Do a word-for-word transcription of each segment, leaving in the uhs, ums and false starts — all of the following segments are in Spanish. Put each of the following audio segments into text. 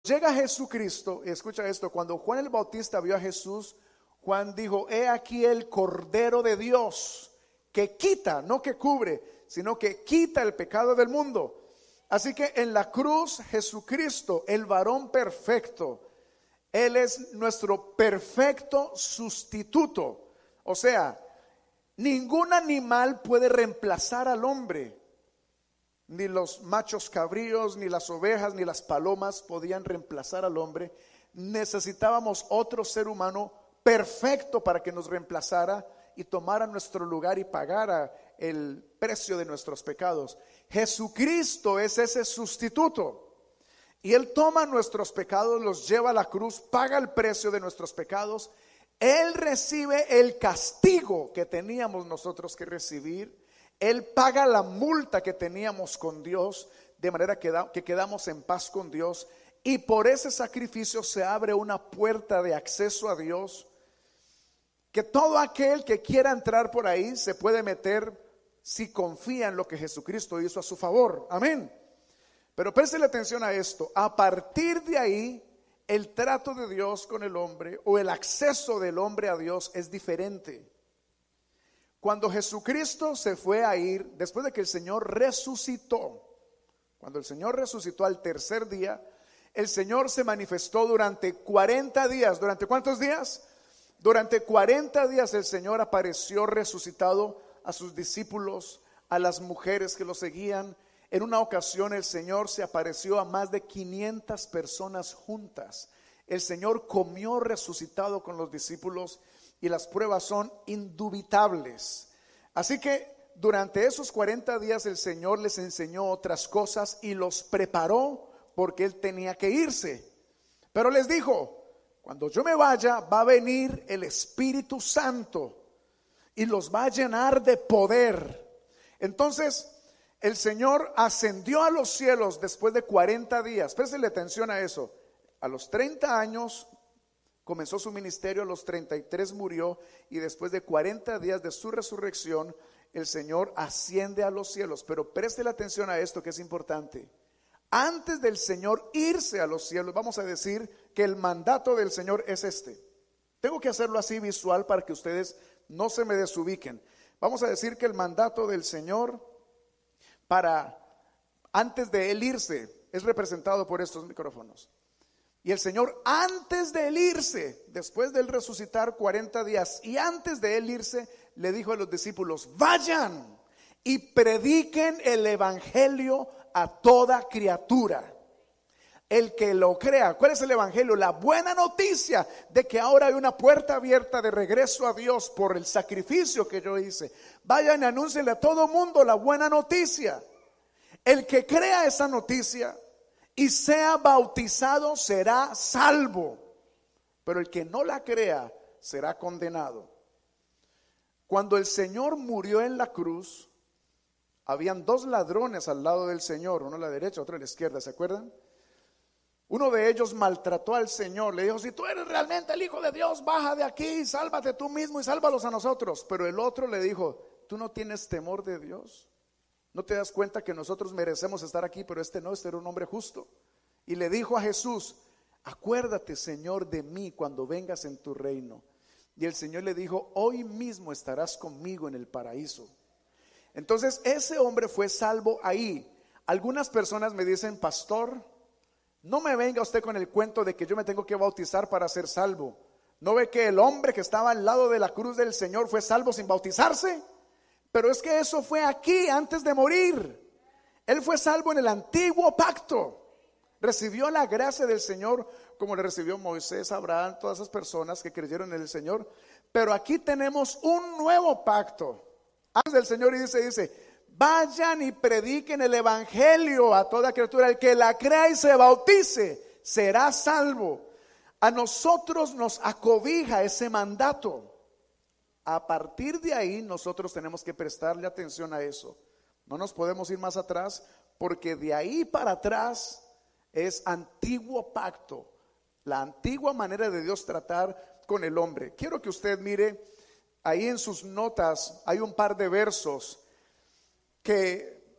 Llega Jesucristo, escucha esto, cuando Juan el Bautista vio a Jesús, Juan dijo: he aquí el Cordero de Dios que quita, no que cubre, sino que quita el pecado del mundo. Así que en la cruz Jesucristo, el varón perfecto, Él es nuestro perfecto sustituto. O sea, ningún animal puede reemplazar al hombre. Ni los machos cabríos, ni las ovejas, ni las palomas podían reemplazar al hombre. Necesitábamos otro ser humano perfecto para que nos reemplazara y tomara nuestro lugar y pagara el precio de nuestros pecados. Jesucristo es ese sustituto. Y Él toma nuestros pecados, los lleva a la cruz, paga el precio de nuestros pecados. Él recibe el castigo que teníamos nosotros que recibir. Él paga la multa que teníamos con Dios, de manera que, da, que quedamos en paz con Dios. Y por ese sacrificio se abre una puerta de acceso a Dios, que todo aquel que quiera entrar por ahí se puede meter si confía en lo que Jesucristo hizo a su favor. Amén. Pero préstele atención a esto. A partir de ahí, el trato de Dios con el hombre, o el acceso del hombre a Dios, es diferente. Cuando Jesucristo se fue a ir, después de que el Señor resucitó, cuando el Señor resucitó al tercer día, el Señor se manifestó durante cuarenta días. ¿Durante cuántos días? Durante cuarenta días el Señor apareció resucitado a sus discípulos, a las mujeres que lo seguían. En una ocasión el Señor se apareció a más de quinientas personas juntas. El Señor comió resucitado con los discípulos. Y las pruebas son indubitables. Así que durante esos cuarenta días el Señor les enseñó otras cosas y los preparó porque Él tenía que irse. Pero les dijo: cuando yo me vaya, va a venir el Espíritu Santo y los va a llenar de poder. Entonces el Señor ascendió a los cielos después de cuarenta días. Préstele atención a eso. A los treinta años comenzó su ministerio, a los treinta y tres murió, y después de cuarenta días de su resurrección, el Señor asciende a los cielos. Pero préstele atención a esto que es importante. Antes del Señor irse a los cielos, vamos a decir que el mandato del Señor es este. Tengo que hacerlo así visual para que ustedes no se me desubiquen. Vamos a decir que el mandato del Señor para antes de Él irse es representado por estos micrófonos. Y el Señor, antes de Él irse, después de Él resucitar cuarenta días, y antes de Él irse, le dijo a los discípulos: vayan y prediquen el evangelio a toda criatura. El que lo crea. ¿Cuál es el evangelio? La buena noticia de que ahora hay una puerta abierta de regreso a Dios por el sacrificio que yo hice. Vayan y anúncienle a todo mundo la buena noticia. El que crea esa noticia y sea bautizado será salvo, pero el que no la crea será condenado. Cuando el Señor murió en la cruz, habían dos ladrones al lado del Señor, uno a la derecha, otro a la izquierda, ¿se acuerdan? Uno de ellos maltrató al Señor, le dijo: si tú eres realmente el Hijo de Dios, baja de aquí, sálvate tú mismo y sálvalos a nosotros. Pero el otro le dijo: ¿tú no tienes temor de Dios? ¿No te das cuenta que nosotros merecemos estar aquí, pero este no, este era un hombre justo? Y le dijo a Jesús: acuérdate, Señor, de mí cuando vengas en tu reino. Y el Señor le dijo: hoy mismo estarás conmigo en el paraíso. Entonces ese hombre fue salvo ahí. Algunas personas me dicen: pastor, no me venga usted con el cuento de que yo me tengo que bautizar para ser salvo. ¿No ve que el hombre que estaba al lado de la cruz del Señor fue salvo sin bautizarse? Pero es que eso fue aquí, antes de morir. Él fue salvo en el antiguo pacto. Recibió la gracia del Señor como le recibió Moisés, Abraham, todas esas personas que creyeron en el Señor. Pero aquí tenemos un nuevo pacto. Antes del Señor, y dice, dice, vayan y prediquen el evangelio a toda criatura. El que la crea y se bautice será salvo. A nosotros nos acobija ese mandato. A partir de ahí nosotros tenemos que prestarle atención a eso. No nos podemos ir más atrás, porque de ahí para atrás es antiguo pacto, la antigua manera de Dios tratar con el hombre. Quiero que usted mire ahí en sus notas, hay un par de versos que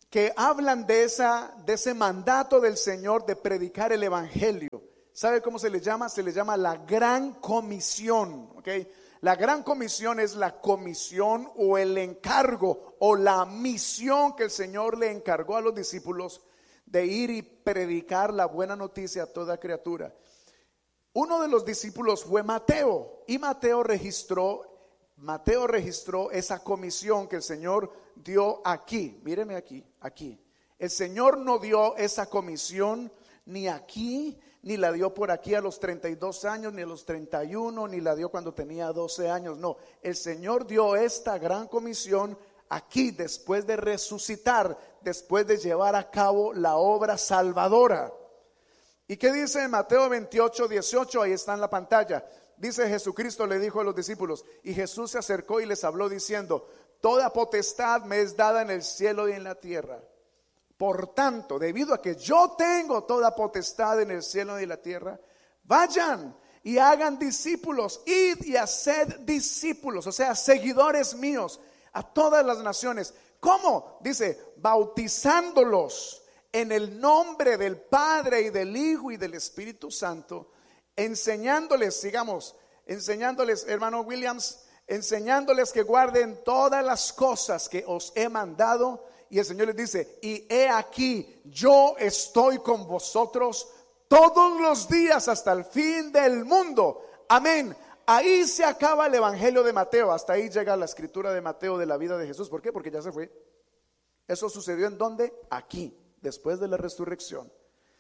que hablan de, esa, de ese mandato del Señor de predicar el evangelio. ¿Sabe cómo se le llama? Se le llama la gran comisión, ¿ok? La gran comisión es la comisión o el encargo o la misión que el Señor le encargó a los discípulos de ir y predicar la buena noticia a toda criatura. Uno de los discípulos fue Mateo, y Mateo registró, Mateo registró esa comisión que el Señor dio aquí. Míreme aquí, aquí. El Señor no dio esa comisión ni aquí, ni la dio por aquí a los treinta y dos años, ni a los treinta y uno, ni la dio cuando tenía doce años. No, el Señor dio esta gran comisión aquí, después de resucitar, después de llevar a cabo la obra salvadora. ¿Y qué dice en Mateo veintiocho, dieciocho? Ahí está en la pantalla. Dice: Jesucristo le dijo a los discípulos, y Jesús se acercó y les habló diciendo: toda potestad me es dada en el cielo y en la tierra. Por tanto, debido a que yo tengo toda potestad en el cielo y en la tierra, vayan y hagan discípulos, id y haced discípulos, o sea, seguidores míos, a todas las naciones. ¿Cómo? Dice: bautizándolos en el nombre del Padre y del Hijo y del Espíritu Santo, enseñándoles, sigamos, enseñándoles, hermano Williams, enseñándoles que guarden todas las cosas que os he mandado. Y el Señor les dice: y he aquí, yo estoy con vosotros todos los días hasta el fin del mundo. Amén. Ahí se acaba el evangelio de Mateo. Hasta ahí llega la escritura de Mateo de la vida de Jesús. ¿Por qué? Porque ya se fue. Eso sucedió ¿en dónde? Aquí, después de la resurrección.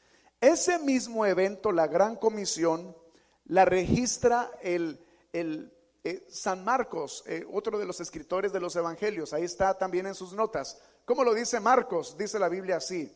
Ese mismo evento, la gran comisión, la registra el, el eh, San Marcos, eh, otro de los escritores de los evangelios. Ahí está también en sus notas. ¿Cómo lo dice Marcos? Dice la Biblia así: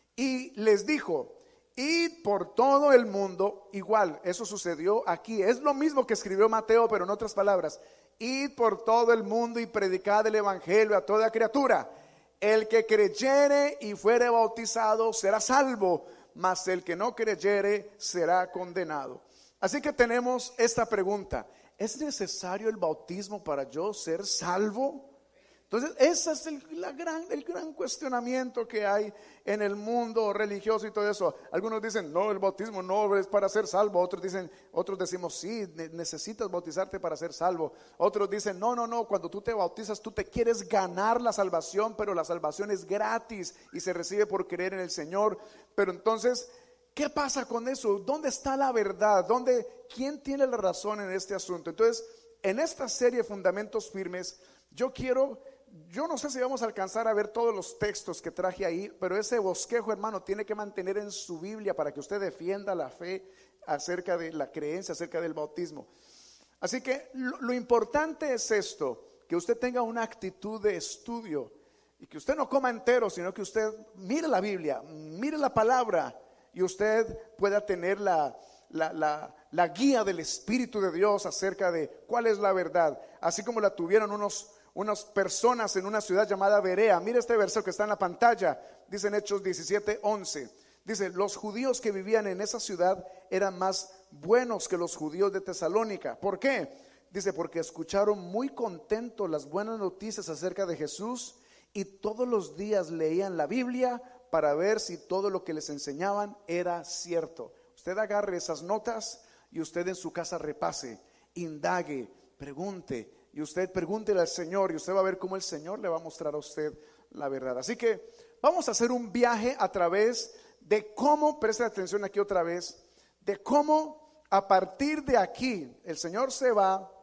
y les dijo: id por todo el mundo. Igual, eso sucedió aquí. Es lo mismo que escribió Mateo, pero en otras palabras: id por todo el mundo y predicad el evangelio a toda criatura. El que creyere y fuere bautizado será salvo, mas el que no creyere será condenado. Así que tenemos esta pregunta: ¿es necesario el bautismo para yo ser salvo? Entonces, ese es el, la gran, el gran cuestionamiento que hay en el mundo religioso y todo eso. Algunos dicen: no, el bautismo no es para ser salvo. Otros dicen, otros decimos: sí, necesitas bautizarte para ser salvo. Otros dicen: no, no, no, cuando tú te bautizas, tú te quieres ganar la salvación, pero la salvación es gratis y se recibe por creer en el Señor. Pero entonces, ¿qué pasa con eso? ¿Dónde está la verdad? ¿Dónde, quién tiene la razón en este asunto? Entonces, en esta serie de Fundamentos Firmes, yo quiero... Yo no sé si vamos a alcanzar a ver todos los textos que traje ahí, pero ese bosquejo, hermano, tiene que mantener en su Biblia para que usted defienda la fe acerca de la creencia, acerca del bautismo. Así que lo, lo importante es esto: que usted tenga una actitud de estudio y que usted no coma entero, sino que usted mire la Biblia, mire la palabra, y usted pueda tener la, la, la, la guía del Espíritu de Dios acerca de cuál es la verdad, así como la tuvieron unos unas personas en una ciudad llamada Berea. Mira este verso que está en la pantalla. Dice en Hechos diecisiete, once. Dice: los judíos que vivían en esa ciudad eran más buenos que los judíos de Tesalónica. ¿Por qué? Dice: porque escucharon muy contentos las buenas noticias acerca de Jesús, y todos los días leían la Biblia para ver si todo lo que les enseñaban era cierto. Usted agarre esas notas y usted en su casa repase, indague, pregunte. Y usted pregúntele al Señor, y usted va a ver cómo el Señor le va a mostrar a usted la verdad. Así que vamos a hacer un viaje a través de cómo, preste atención aquí otra vez, de cómo a partir de aquí el Señor se va.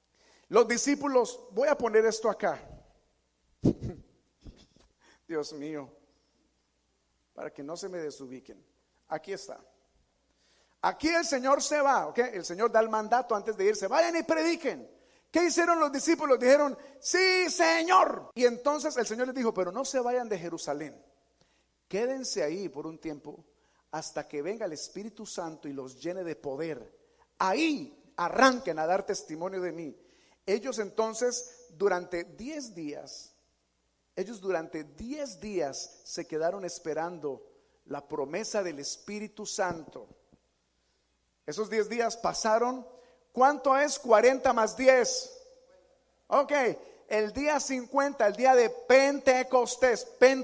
Los discípulos, voy a poner esto acá. Dios mío, para que no se me desubiquen. Aquí está. Aquí el Señor se va, ¿ok? El Señor da el mandato antes de irse: vayan y prediquen. ¿Qué hicieron los discípulos? Dijeron: sí, Señor. Y entonces el Señor les dijo: pero no se vayan de Jerusalén, quédense ahí por un tiempo hasta que venga el Espíritu Santo y los llene de poder. Ahí arranquen a dar testimonio de mí. Ellos entonces durante diez días, ellos durante diez días se quedaron esperando la promesa del Espíritu Santo. Esos diez días pasaron. ¿Cuánto es cuarenta más diez? Ok, el día cincuenta, el día de Pentecostés, Penta,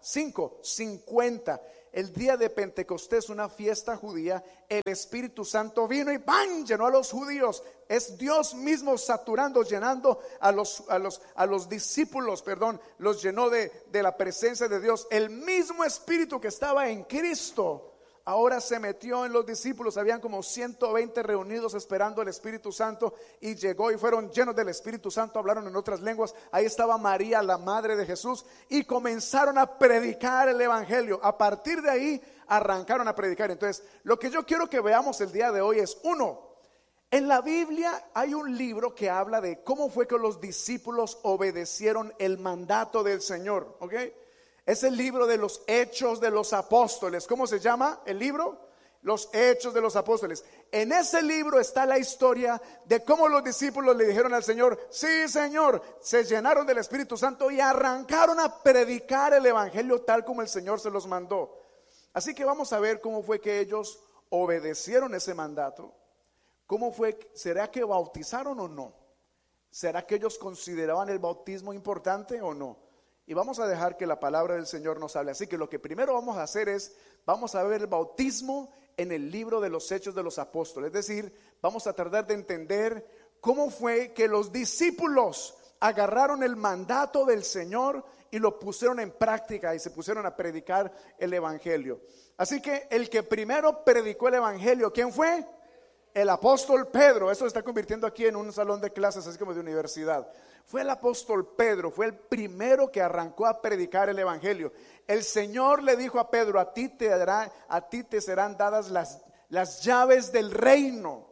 Cinco, cincuenta. El día de Pentecostés, una fiesta judía, el Espíritu Santo vino y ¡bam! Llenó a los judíos. Es Dios mismo saturando, llenando a los, a los, a los discípulos, perdón, los llenó de, de la presencia de Dios. El mismo Espíritu que estaba en Cristo ahora se metió en los discípulos. Habían como ciento veinte reunidos esperando el Espíritu Santo, y llegó y fueron llenos del Espíritu Santo, hablaron en otras lenguas. Ahí estaba María, la madre de Jesús, y comenzaron a predicar el Evangelio. A partir de ahí arrancaron a predicar. Entonces, lo que yo quiero que veamos el día de hoy es, uno, en la Biblia hay un libro que habla de cómo fue que los discípulos obedecieron el mandato del Señor, ¿ok? Es el libro de los Hechos de los Apóstoles. ¿Cómo se llama el libro? Los Hechos de los Apóstoles. En ese libro está la historia de cómo los discípulos le dijeron al Señor: sí, Señor. Se llenaron del Espíritu Santo y arrancaron a predicar el Evangelio tal como el Señor se los mandó. Así que vamos a ver cómo fue que ellos obedecieron ese mandato. ¿Cómo fue? ¿Será que bautizaron o no? ¿Será que ellos consideraban el bautismo importante o no? Y vamos a dejar que la palabra del Señor nos hable. Así que lo que primero vamos a hacer es, vamos a ver el bautismo en el libro de los Hechos de los Apóstoles. Es decir, vamos a tratar de entender cómo fue que los discípulos agarraron el mandato del Señor y lo pusieron en práctica y se pusieron a predicar el Evangelio. Así que el que primero predicó el Evangelio, ¿quién fue? El apóstol Pedro. Eso se está convirtiendo aquí en un salón de clases, así como de universidad. Fue el apóstol Pedro, fue el primero que arrancó a predicar el Evangelio. El Señor le dijo a Pedro: a ti te dará, a ti te serán dadas las, las llaves del reino.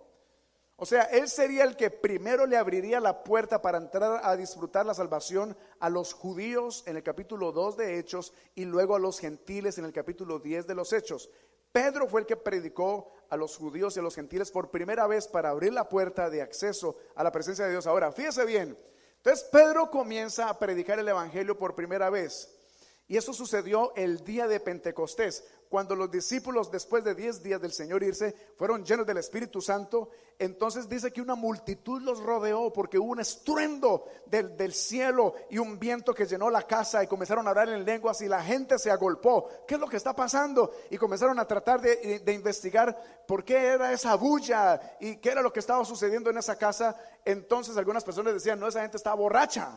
O sea, él sería el que primero le abriría la puerta para entrar a disfrutar la salvación a los judíos en el capítulo dos de Hechos, y luego a los gentiles en el capítulo diez de los Hechos. Pedro fue el que predicó a los judíos y a los gentiles por primera vez para abrir la puerta de acceso a la presencia de Dios. Ahora, fíjese bien. Entonces Pedro comienza a predicar el Evangelio por primera vez, y eso sucedió el día de Pentecostés, cuando los discípulos, después de diez días del Señor irse, fueron llenos del Espíritu Santo. Entonces dice que una multitud los rodeó, porque hubo un estruendo del, del cielo y un viento que llenó la casa, y comenzaron a hablar en lenguas y la gente se agolpó. ¿Qué es lo que está pasando? Y comenzaron a tratar de, de investigar por qué era esa bulla y qué era lo que estaba sucediendo en esa casa. Entonces algunas personas decían: no, esa gente está borracha.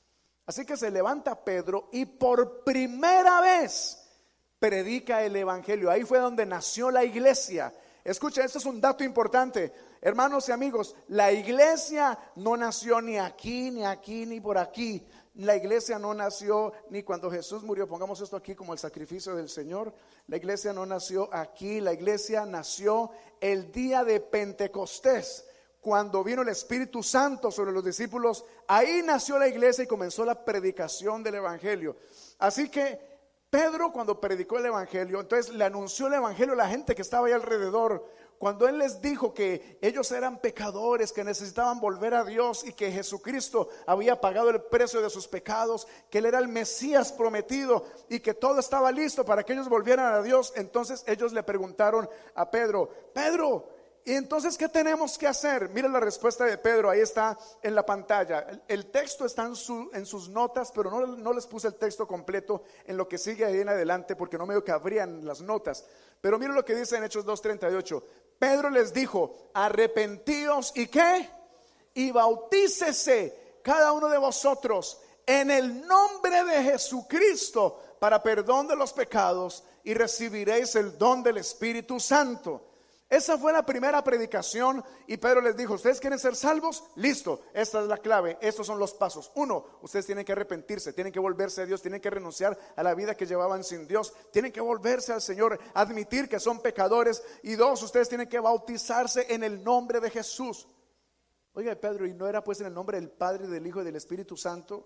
Así que se levanta Pedro y por primera vez predica el Evangelio. Ahí fue donde nació la iglesia. Escucha, esto es un dato importante, hermanos y amigos. La iglesia no nació ni aquí, ni aquí, ni por aquí. La iglesia no nació ni cuando Jesús murió. Pongamos esto aquí como el sacrificio del Señor. La iglesia no nació aquí. La iglesia nació el día de Pentecostés, cuando vino el Espíritu Santo sobre los discípulos. Ahí nació la iglesia y comenzó la predicación del Evangelio. Así que Pedro, cuando predicó el Evangelio, entonces le anunció el Evangelio a la gente que estaba ahí alrededor. Cuando él les dijo que ellos eran pecadores, que necesitaban volver a Dios y que Jesucristo había pagado el precio de sus pecados, que él era el Mesías prometido y que todo estaba listo para que ellos volvieran a Dios, entonces ellos le preguntaron a Pedro: Pedro, ¿y entonces qué tenemos que hacer? Miren la respuesta de Pedro, ahí está en la pantalla. El, el texto está en, su, en sus notas, pero no, no les puse el texto completo en lo que sigue ahí en adelante, porque no me cabrían las notas. Pero miren lo que dice en Hechos dos treinta y ocho. Pedro les dijo: arrepentíos y ¿qué? Y bautícese cada uno de vosotros en el nombre de Jesucristo para perdón de los pecados, y recibiréis el don del Espíritu Santo. Esa fue la primera predicación, y Pedro les dijo: ¿ustedes quieren ser salvos? Listo, esta es la clave, estos son los pasos. Uno, ustedes tienen que arrepentirse, tienen que volverse a Dios, tienen que renunciar a la vida que llevaban sin Dios, tienen que volverse al Señor, admitir que son pecadores. Y dos, ustedes tienen que bautizarse en el nombre de Jesús. Oiga, Pedro, ¿y no era pues en el nombre del Padre, del Hijo y del Espíritu Santo?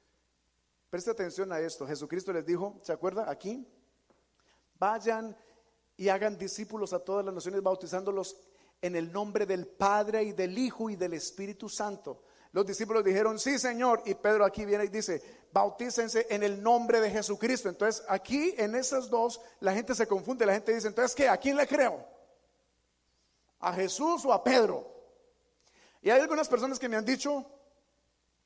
Preste atención a esto. Jesucristo les dijo, ¿se acuerda? Aquí: vayan y hagan discípulos a todas las naciones, bautizándolos en el nombre del Padre y del Hijo y del Espíritu Santo. Los discípulos dijeron: sí, Señor. Y Pedro aquí viene y dice: bautícense en el nombre de Jesucristo. Entonces aquí en esas dos la gente se confunde. La gente dice: entonces ¿qué? ¿A quién le creo? ¿A Jesús o a Pedro? Y hay algunas personas que me han dicho: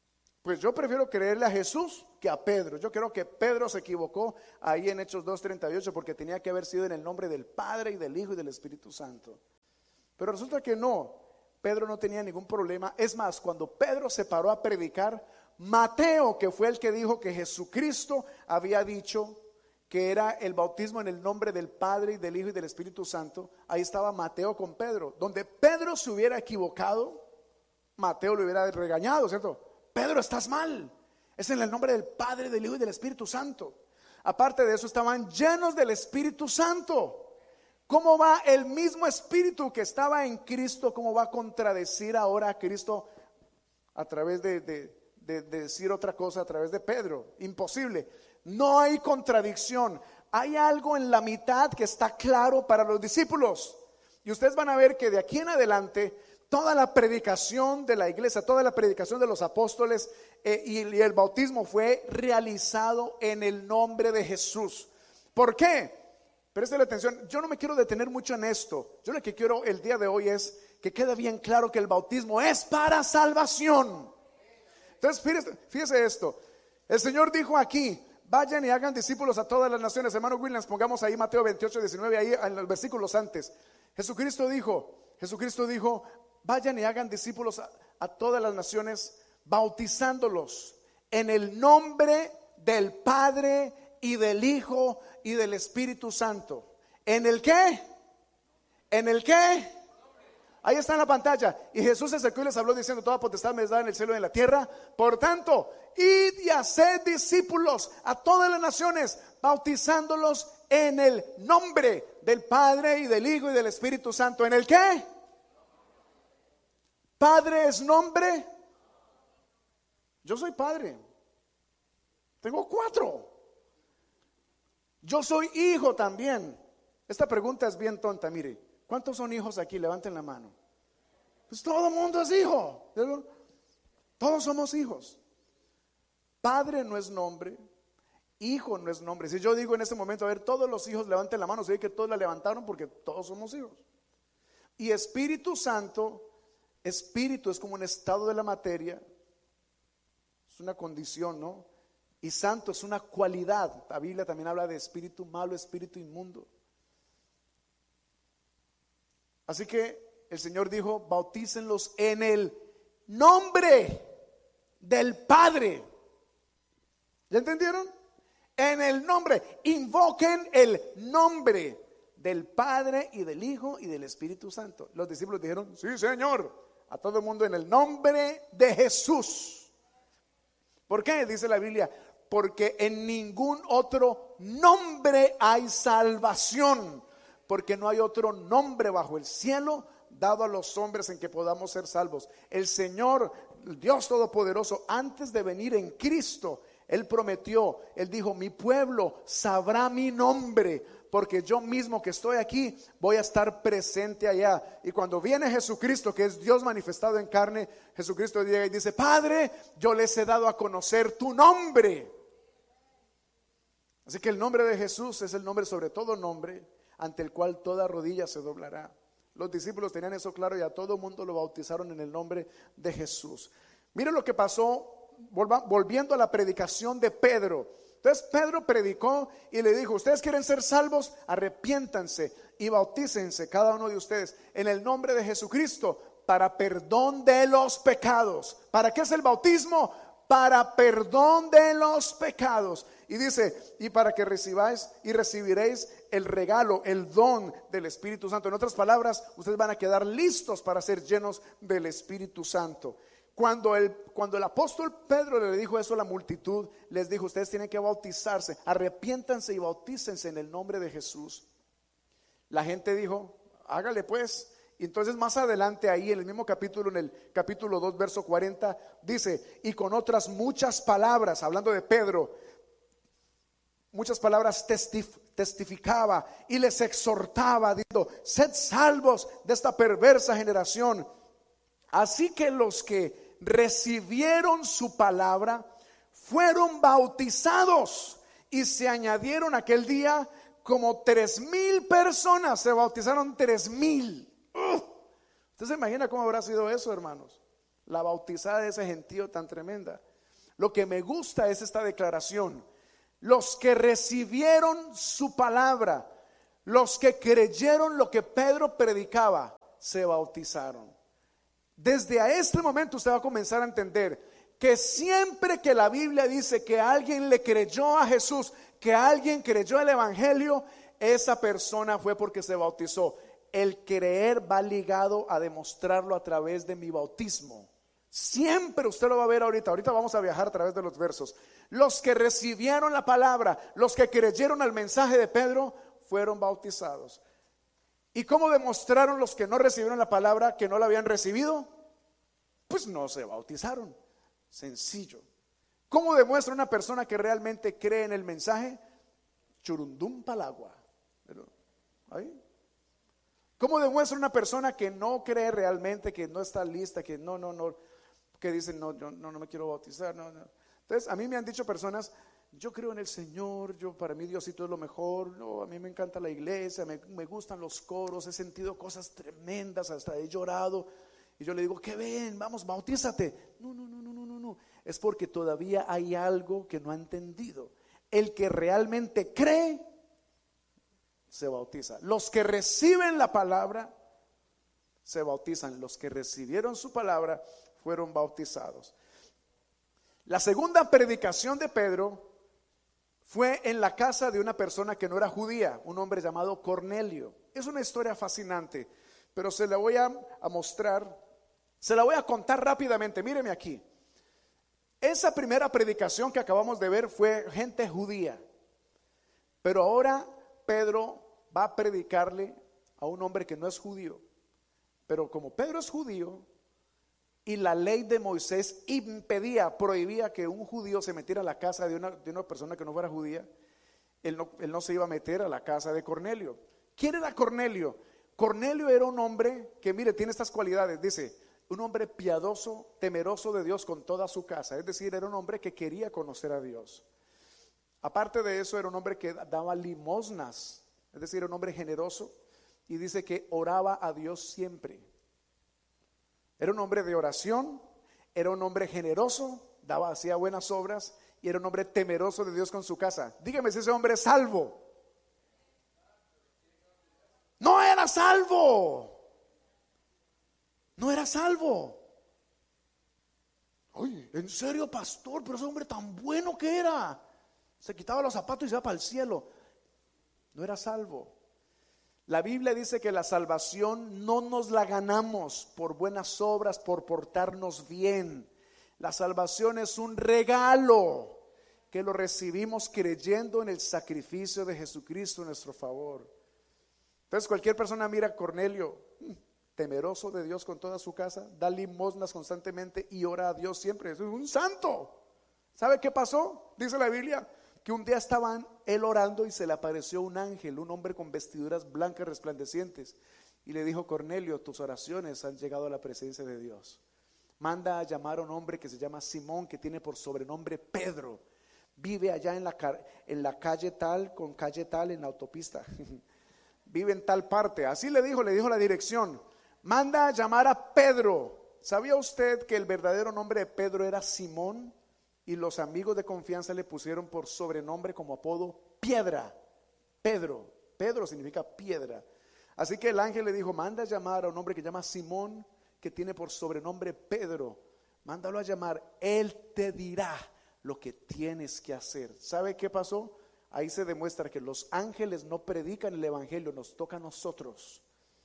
Pues yo prefiero creerle a Jesús que a Pedro. Yo creo que Pedro se equivocó ahí en Hechos dos treinta y ocho, porque tenía que haber sido en el nombre del Padre y del Hijo y del Espíritu Santo. Pero resulta que no, Pedro no tenía ningún problema. Es más, cuando Pedro se paró a predicar, Mateo, que fue el que dijo que Jesucristo había dicho que era el bautismo en el nombre del Padre y del Hijo y del Espíritu Santo, ahí estaba Mateo con Pedro. Donde Pedro se hubiera equivocado, Mateo lo hubiera regañado, ¿cierto? Pedro, estás mal. Es en el nombre del Padre, del Hijo y del Espíritu Santo. Aparte de eso, estaban llenos del Espíritu Santo. ¿Cómo va el mismo Espíritu que estaba en Cristo? ¿Cómo va a contradecir ahora a Cristo a través de, de, de, de decir otra cosa a través de Pedro? Imposible. No hay contradicción. Hay algo en la mitad que está claro para los discípulos. Y ustedes van a ver que de aquí en adelante toda la predicación de la iglesia, toda la predicación de los apóstoles eh, y, y el bautismo fue realizado en el nombre de Jesús. ¿Por qué? Presten atención, yo no me quiero detener mucho en esto. Yo lo que quiero el día de hoy es que quede bien claro que el bautismo es para salvación. Entonces fíjese, fíjese esto. El Señor dijo aquí: vayan y hagan discípulos a todas las naciones. Hermano Williams, pongamos ahí Mateo veintiocho, diecinueve, ahí en los versículos antes. Jesucristo dijo, Jesucristo dijo: vayan y hagan discípulos a, a todas las naciones, bautizándolos en el nombre del Padre y del Hijo y del Espíritu Santo. ¿En el qué? ¿En el qué? Ahí está en la pantalla. Y Jesús se acercó y les habló diciendo: toda potestad me es dada en el cielo y en la tierra. Por tanto, id y haced discípulos a todas las naciones, bautizándolos en el nombre del Padre y del Hijo y del Espíritu Santo. ¿En el qué? Padre es nombre. Yo soy padre. Tengo cuatro. Yo soy hijo también. Esta pregunta es bien tonta, mire. ¿Cuántos son hijos aquí? Levanten la mano. Pues todo el mundo es hijo. Todos somos hijos. Padre no es nombre. Hijo no es nombre. Si yo digo en este momento, a ver, todos los hijos levanten la mano, se ve que todos la levantaron porque todos somos hijos. Y Espíritu Santo, espíritu es como un estado de la materia, es una condición, ¿no? Y santo es una cualidad. La Biblia también habla de espíritu malo, espíritu inmundo. Así que el Señor dijo: bautícenlos en el nombre del Padre. ¿Ya entendieron? En el nombre. Invoquen el nombre del Padre y del Hijo y del Espíritu Santo. Los discípulos dijeron: sí, Señor. A todo el mundo en el nombre de Jesús. ¿Por qué? Dice la Biblia: porque en ningún otro nombre hay salvación, porque no hay otro nombre bajo el cielo dado a los hombres en que podamos ser salvos. El Señor, el Dios Todopoderoso, antes de venir en Cristo, Él prometió, Él dijo: mi pueblo sabrá mi nombre, porque yo mismo que estoy aquí voy a estar presente allá. Y cuando viene Jesucristo, que es Dios manifestado en carne, Jesucristo llega y dice: Padre, yo les he dado a conocer tu nombre. Así que el nombre de Jesús es el nombre sobre todo nombre, ante el cual toda rodilla se doblará. Los discípulos tenían eso claro y a todo mundo lo bautizaron en el nombre de Jesús. Miren lo que pasó, volva, volviendo a la predicación de Pedro. Entonces Pedro predicó y le dijo: ustedes quieren ser salvos, arrepiéntanse y bautícense cada uno de ustedes en el nombre de Jesucristo para perdón de los pecados. ¿Para qué es el bautismo? Para perdón de los pecados. Y dice: y para que recibáis y recibiréis el regalo, el don del Espíritu Santo. En otras palabras, ustedes van a quedar listos para ser llenos del Espíritu Santo. Cuando el, cuando el apóstol Pedro le dijo eso a la multitud, les dijo: ustedes tienen que bautizarse, arrepiéntanse y bautícense en el nombre de Jesús. La gente dijo: hágale pues. Y entonces más adelante ahí en el mismo capítulo, en el capítulo dos, verso cuarenta, dice: y con otras muchas palabras, hablando de Pedro, muchas palabras testif- testificaba y les exhortaba, diciendo: sed salvos de esta perversa generación. Así que los que recibieron su palabra fueron bautizados, y se añadieron aquel día como tres mil personas. Se bautizaron tres mil. Uh, ¿Usted se imagina cómo habrá sido eso, hermanos? La bautizada de ese gentío tan tremenda. Lo que me gusta es esta declaración: los que recibieron su palabra, los que creyeron lo que Pedro predicaba, se bautizaron. Desde a este momento usted va a comenzar a entender que siempre que la Biblia dice que alguien le creyó a Jesús, que alguien creyó el evangelio, esa persona fue porque se bautizó. El creer va ligado a demostrarlo a través de mi bautismo. Siempre usted lo va a ver ahorita. Ahorita vamos a viajar a través de los versos. Los que recibieron la palabra, los que creyeron al mensaje de Pedro, fueron bautizados. ¿Y cómo demostraron los que no recibieron la palabra que no la habían recibido? Pues no se bautizaron. Sencillo. ¿Cómo demuestra una persona que realmente cree en el mensaje? Churundum palagua. ¿Ahí? ¿Cómo demuestra una persona que no cree realmente, que no está lista, que no, no, no, que dicen no, yo no, no me quiero bautizar? No, no. Entonces, a mí me han dicho personas: yo creo en el Señor, yo, para mí Diosito es lo mejor, no, a mí me encanta la iglesia, me, me gustan los coros, he sentido cosas tremendas, hasta he llorado. Y yo le digo: ¿qué ven? Vamos, bautízate. No, no, no, no, no, no, no. Es porque todavía hay algo que no ha entendido. El que realmente cree se bautiza. Los que reciben la palabra se bautizan. Los que recibieron su palabra fueron bautizados. La segunda predicación de Pedro fue en la casa de una persona que no era judía, un hombre llamado Cornelio. Es una historia fascinante, pero se la voy a, a mostrar, se la voy a contar rápidamente. Míreme aquí. Esa primera predicación que acabamos de ver fue gente judía, pero ahora Pedro va a predicarle a un hombre que no es judío. Pero como Pedro es judío y la ley de Moisés impedía, prohibía que un judío se metiera a la casa de una, de una persona que no fuera judía, él no, él no se iba a meter a la casa de Cornelio. ¿Quién era Cornelio? Cornelio era un hombre que, mire, tiene estas cualidades. Dice: un hombre piadoso, temeroso de Dios con toda su casa. Es decir, era un hombre que quería conocer a Dios. Aparte de eso, era un hombre que daba limosnas, es decir, era un hombre generoso, y dice que oraba a Dios siempre. Era un hombre de oración, era un hombre generoso, daba, hacía buenas obras, y era un hombre temeroso de Dios con su casa. Dígame si ese hombre es salvo. No era salvo. No era salvo. Oye, en serio, pastor, pero ese hombre tan bueno que era. Se quitaba los zapatos y se iba para el cielo. No era salvo. La Biblia dice que la salvación no nos la ganamos por buenas obras, por portarnos bien. La salvación es un regalo que lo recibimos creyendo en el sacrificio de Jesucristo en nuestro favor. Entonces cualquier persona mira a Cornelio, temeroso de Dios con toda su casa, da limosnas constantemente y ora a Dios siempre. Es un santo. ¿Sabe qué pasó? Dice la Biblia que un día estaban él orando y se le apareció un ángel, un hombre con vestiduras blancas resplandecientes, y le dijo: Cornelio, tus oraciones han llegado a la presencia de Dios. Manda a llamar a un hombre que se llama Simón, que tiene por sobrenombre Pedro. Vive allá en la, en la calle tal, con calle tal, en la autopista. Vive en tal parte. Así le dijo, le dijo la dirección. Manda a llamar a Pedro. ¿Sabía usted que el verdadero nombre de Pedro era Simón? Y los amigos de confianza le pusieron por sobrenombre, como apodo, Piedra. Pedro. Pedro significa piedra. Así que el ángel le dijo: manda a llamar a un hombre que se llama Simón, que tiene por sobrenombre Pedro. Mándalo a llamar. Él te dirá lo que tienes que hacer. ¿Sabe qué pasó? Ahí se demuestra que los ángeles no predican el evangelio, nos toca a nosotros.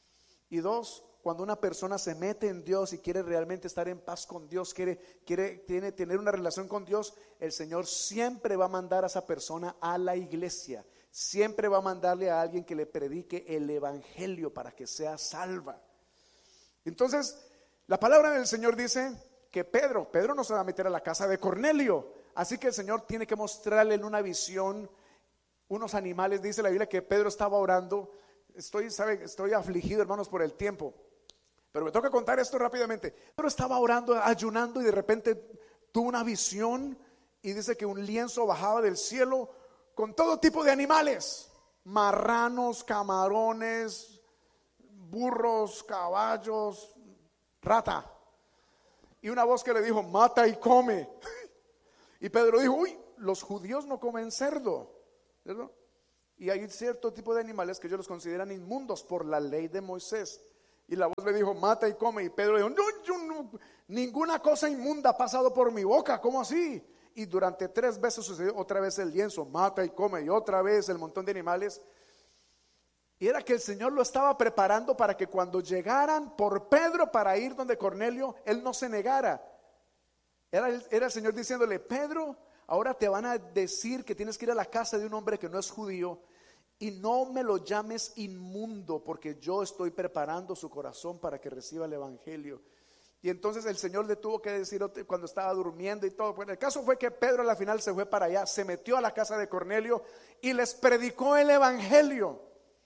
Y dos, cuando una persona se mete en Dios y quiere realmente estar en paz con Dios, quiere, quiere tiene, tener una relación con Dios, el Señor siempre va a mandar a esa persona a la iglesia. Siempre va a mandarle a alguien que le predique el evangelio para que sea salva. Entonces, la palabra del Señor dice que Pedro, Pedro no se va a meter a la casa de Cornelio. Así que el Señor tiene que mostrarle en una visión unos animales. Dice la Biblia que Pedro estaba orando. Estoy, sabe, estoy afligido, hermanos, por el tiempo, pero me toca contar esto rápidamente. Pedro estaba orando, ayunando, y de repente tuvo una visión, y dice que un lienzo bajaba del cielo con todo tipo de animales: marranos, camarones, burros, caballos, rata. Y una voz que le dijo: mata y come. Y Pedro dijo, uy, los judíos no comen cerdo, ¿cierto? Y hay cierto tipo de animales que ellos los consideran inmundos por la ley de Moisés. Y la voz le dijo, mata y come. Y Pedro dijo, no, yo no, ninguna cosa inmunda ha pasado por mi boca, ¿cómo así? Y durante tres veces sucedió otra vez el lienzo, mata y come, y otra vez el montón de animales. Y era que el Señor lo estaba preparando para que cuando llegaran por Pedro para ir donde Cornelio, él no se negara. Era el, era el Señor diciéndole, Pedro, ahora te van a decir que tienes que ir a la casa de un hombre que no es judío y no me lo llames inmundo, porque yo estoy preparando su corazón para que reciba el evangelio. Y entonces el Señor le tuvo que decir cuando estaba durmiendo y todo. Pues el caso fue que Pedro a la final se fue para allá, se metió a la casa de Cornelio y les predicó el evangelio.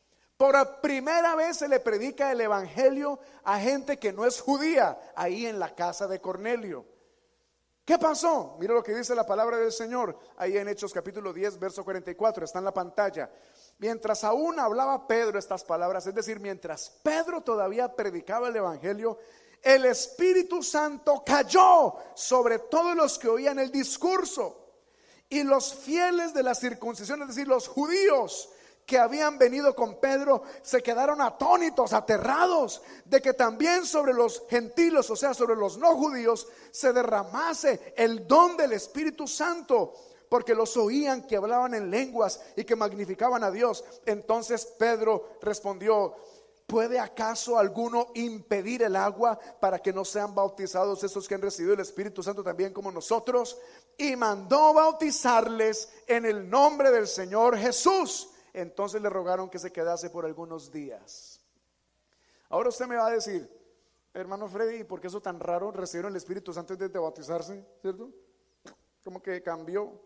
Por primera vez se le predica el evangelio a gente que no es judía, ahí en la casa de Cornelio. ¿Qué pasó? Mira lo que dice la palabra del Señor, ahí en Hechos capítulo diez, verso cuarenta y cuatro, está en la pantalla. Mientras aún hablaba Pedro estas palabras, es decir, mientras Pedro todavía predicaba el evangelio, el Espíritu Santo cayó sobre todos los que oían el discurso. Y los fieles de la circuncisión, es decir, los judíos que habían venido con Pedro, se quedaron atónitos, aterrados de que también sobre los gentiles, o sea, sobre los no judíos, se derramase el don del Espíritu Santo, porque los oían que hablaban en lenguas y que magnificaban a Dios. Entonces Pedro respondió, ¿puede acaso alguno impedir el agua para que no sean bautizados esos que han recibido el Espíritu Santo también como nosotros? Y mandó bautizarles en el nombre del Señor Jesús. Entonces le rogaron que se quedase por algunos días. Ahora usted me va a decir, hermano Freddy, ¿por qué eso tan raro? ¿Recibieron el Espíritu Santo antes de bautizarse? ¿Cierto? Como que cambió.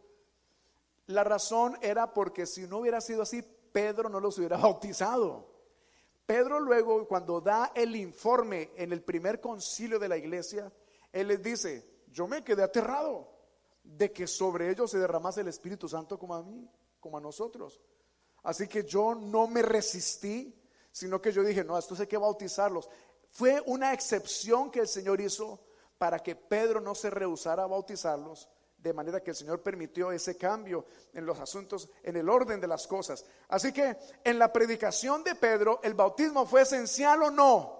La razón era porque si no hubiera sido así, Pedro no los hubiera bautizado. Pedro luego, cuando da el informe en el primer concilio de la iglesia, él les dice, yo me quedé aterrado de que sobre ellos se derramase el Espíritu Santo como a mí, como a nosotros. Así que yo no me resistí, sino que yo dije, no, estos hay que bautizarlos. Fue una excepción que el Señor hizo para que Pedro no se rehusara a bautizarlos, de manera que el Señor permitió ese cambio en los asuntos, en el orden de las cosas. Así que en la predicación de Pedro, ¿el bautismo fue esencial o no?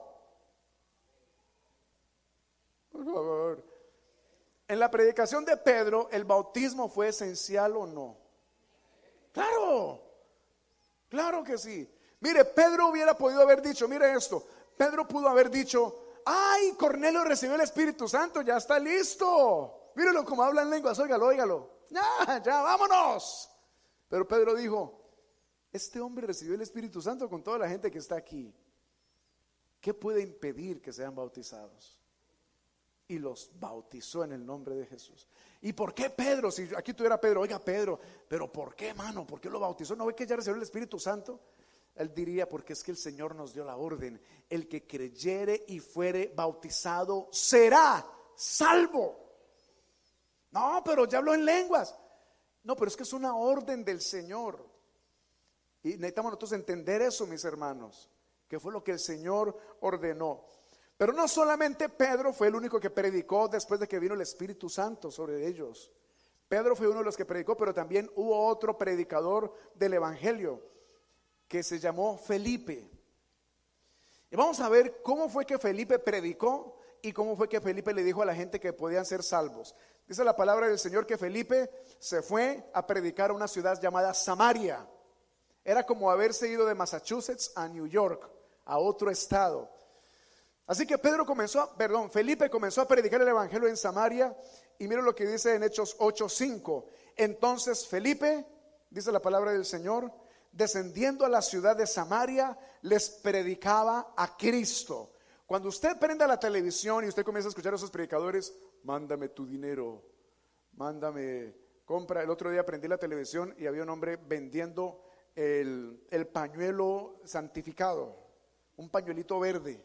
Por favor. En la predicación de Pedro, ¿el bautismo fue esencial o no? Claro. Claro que sí. Mire, Pedro hubiera podido haber dicho, mire esto, Pedro pudo haber dicho, ay, Cornelio recibió el Espíritu Santo, ya está listo. Mírelo como habla en lenguas, óigalo, óigalo. Ya, ya, vámonos. Pero Pedro dijo, este hombre recibió el Espíritu Santo con toda la gente que está aquí. ¿Qué puede impedir que sean bautizados? Y los bautizó en el nombre de Jesús. ¿Y por qué Pedro? Si aquí tuviera Pedro, oiga Pedro, pero ¿por qué, hermano? ¿Por qué lo bautizó? ¿No ve que ya recibió el Espíritu Santo? Él diría, porque es que el Señor nos dio la orden, el que creyere y fuere bautizado será salvo. No, pero ya habló en lenguas. No, pero es que es una orden del Señor. Y necesitamos nosotros entender eso, mis hermanos, que fue lo que el Señor ordenó. Pero no solamente Pedro fue el único que predicó después de que vino el Espíritu Santo sobre ellos. Pedro fue uno de los que predicó, pero también hubo otro predicador del Evangelio que se llamó Felipe. Y vamos a ver cómo fue que Felipe predicó y cómo fue que Felipe le dijo a la gente que podían ser salvos. Dice la palabra del Señor que Felipe se fue a predicar a una ciudad llamada Samaria. Era como haberse ido de Massachusetts a New York, a otro estado. Así que Pedro comenzó, perdón, Felipe comenzó a predicar el evangelio en Samaria. Y mira lo que dice en Hechos ocho cinco. Entonces Felipe, dice la palabra del Señor, descendiendo a la ciudad de Samaria, les predicaba a Cristo. Cuando usted prenda la televisión y usted comienza a escuchar a esos predicadores, mándame tu dinero, mándame, compra. El otro día prendí la televisión y había un hombre vendiendo el, el pañuelo santificado, un pañuelito verde.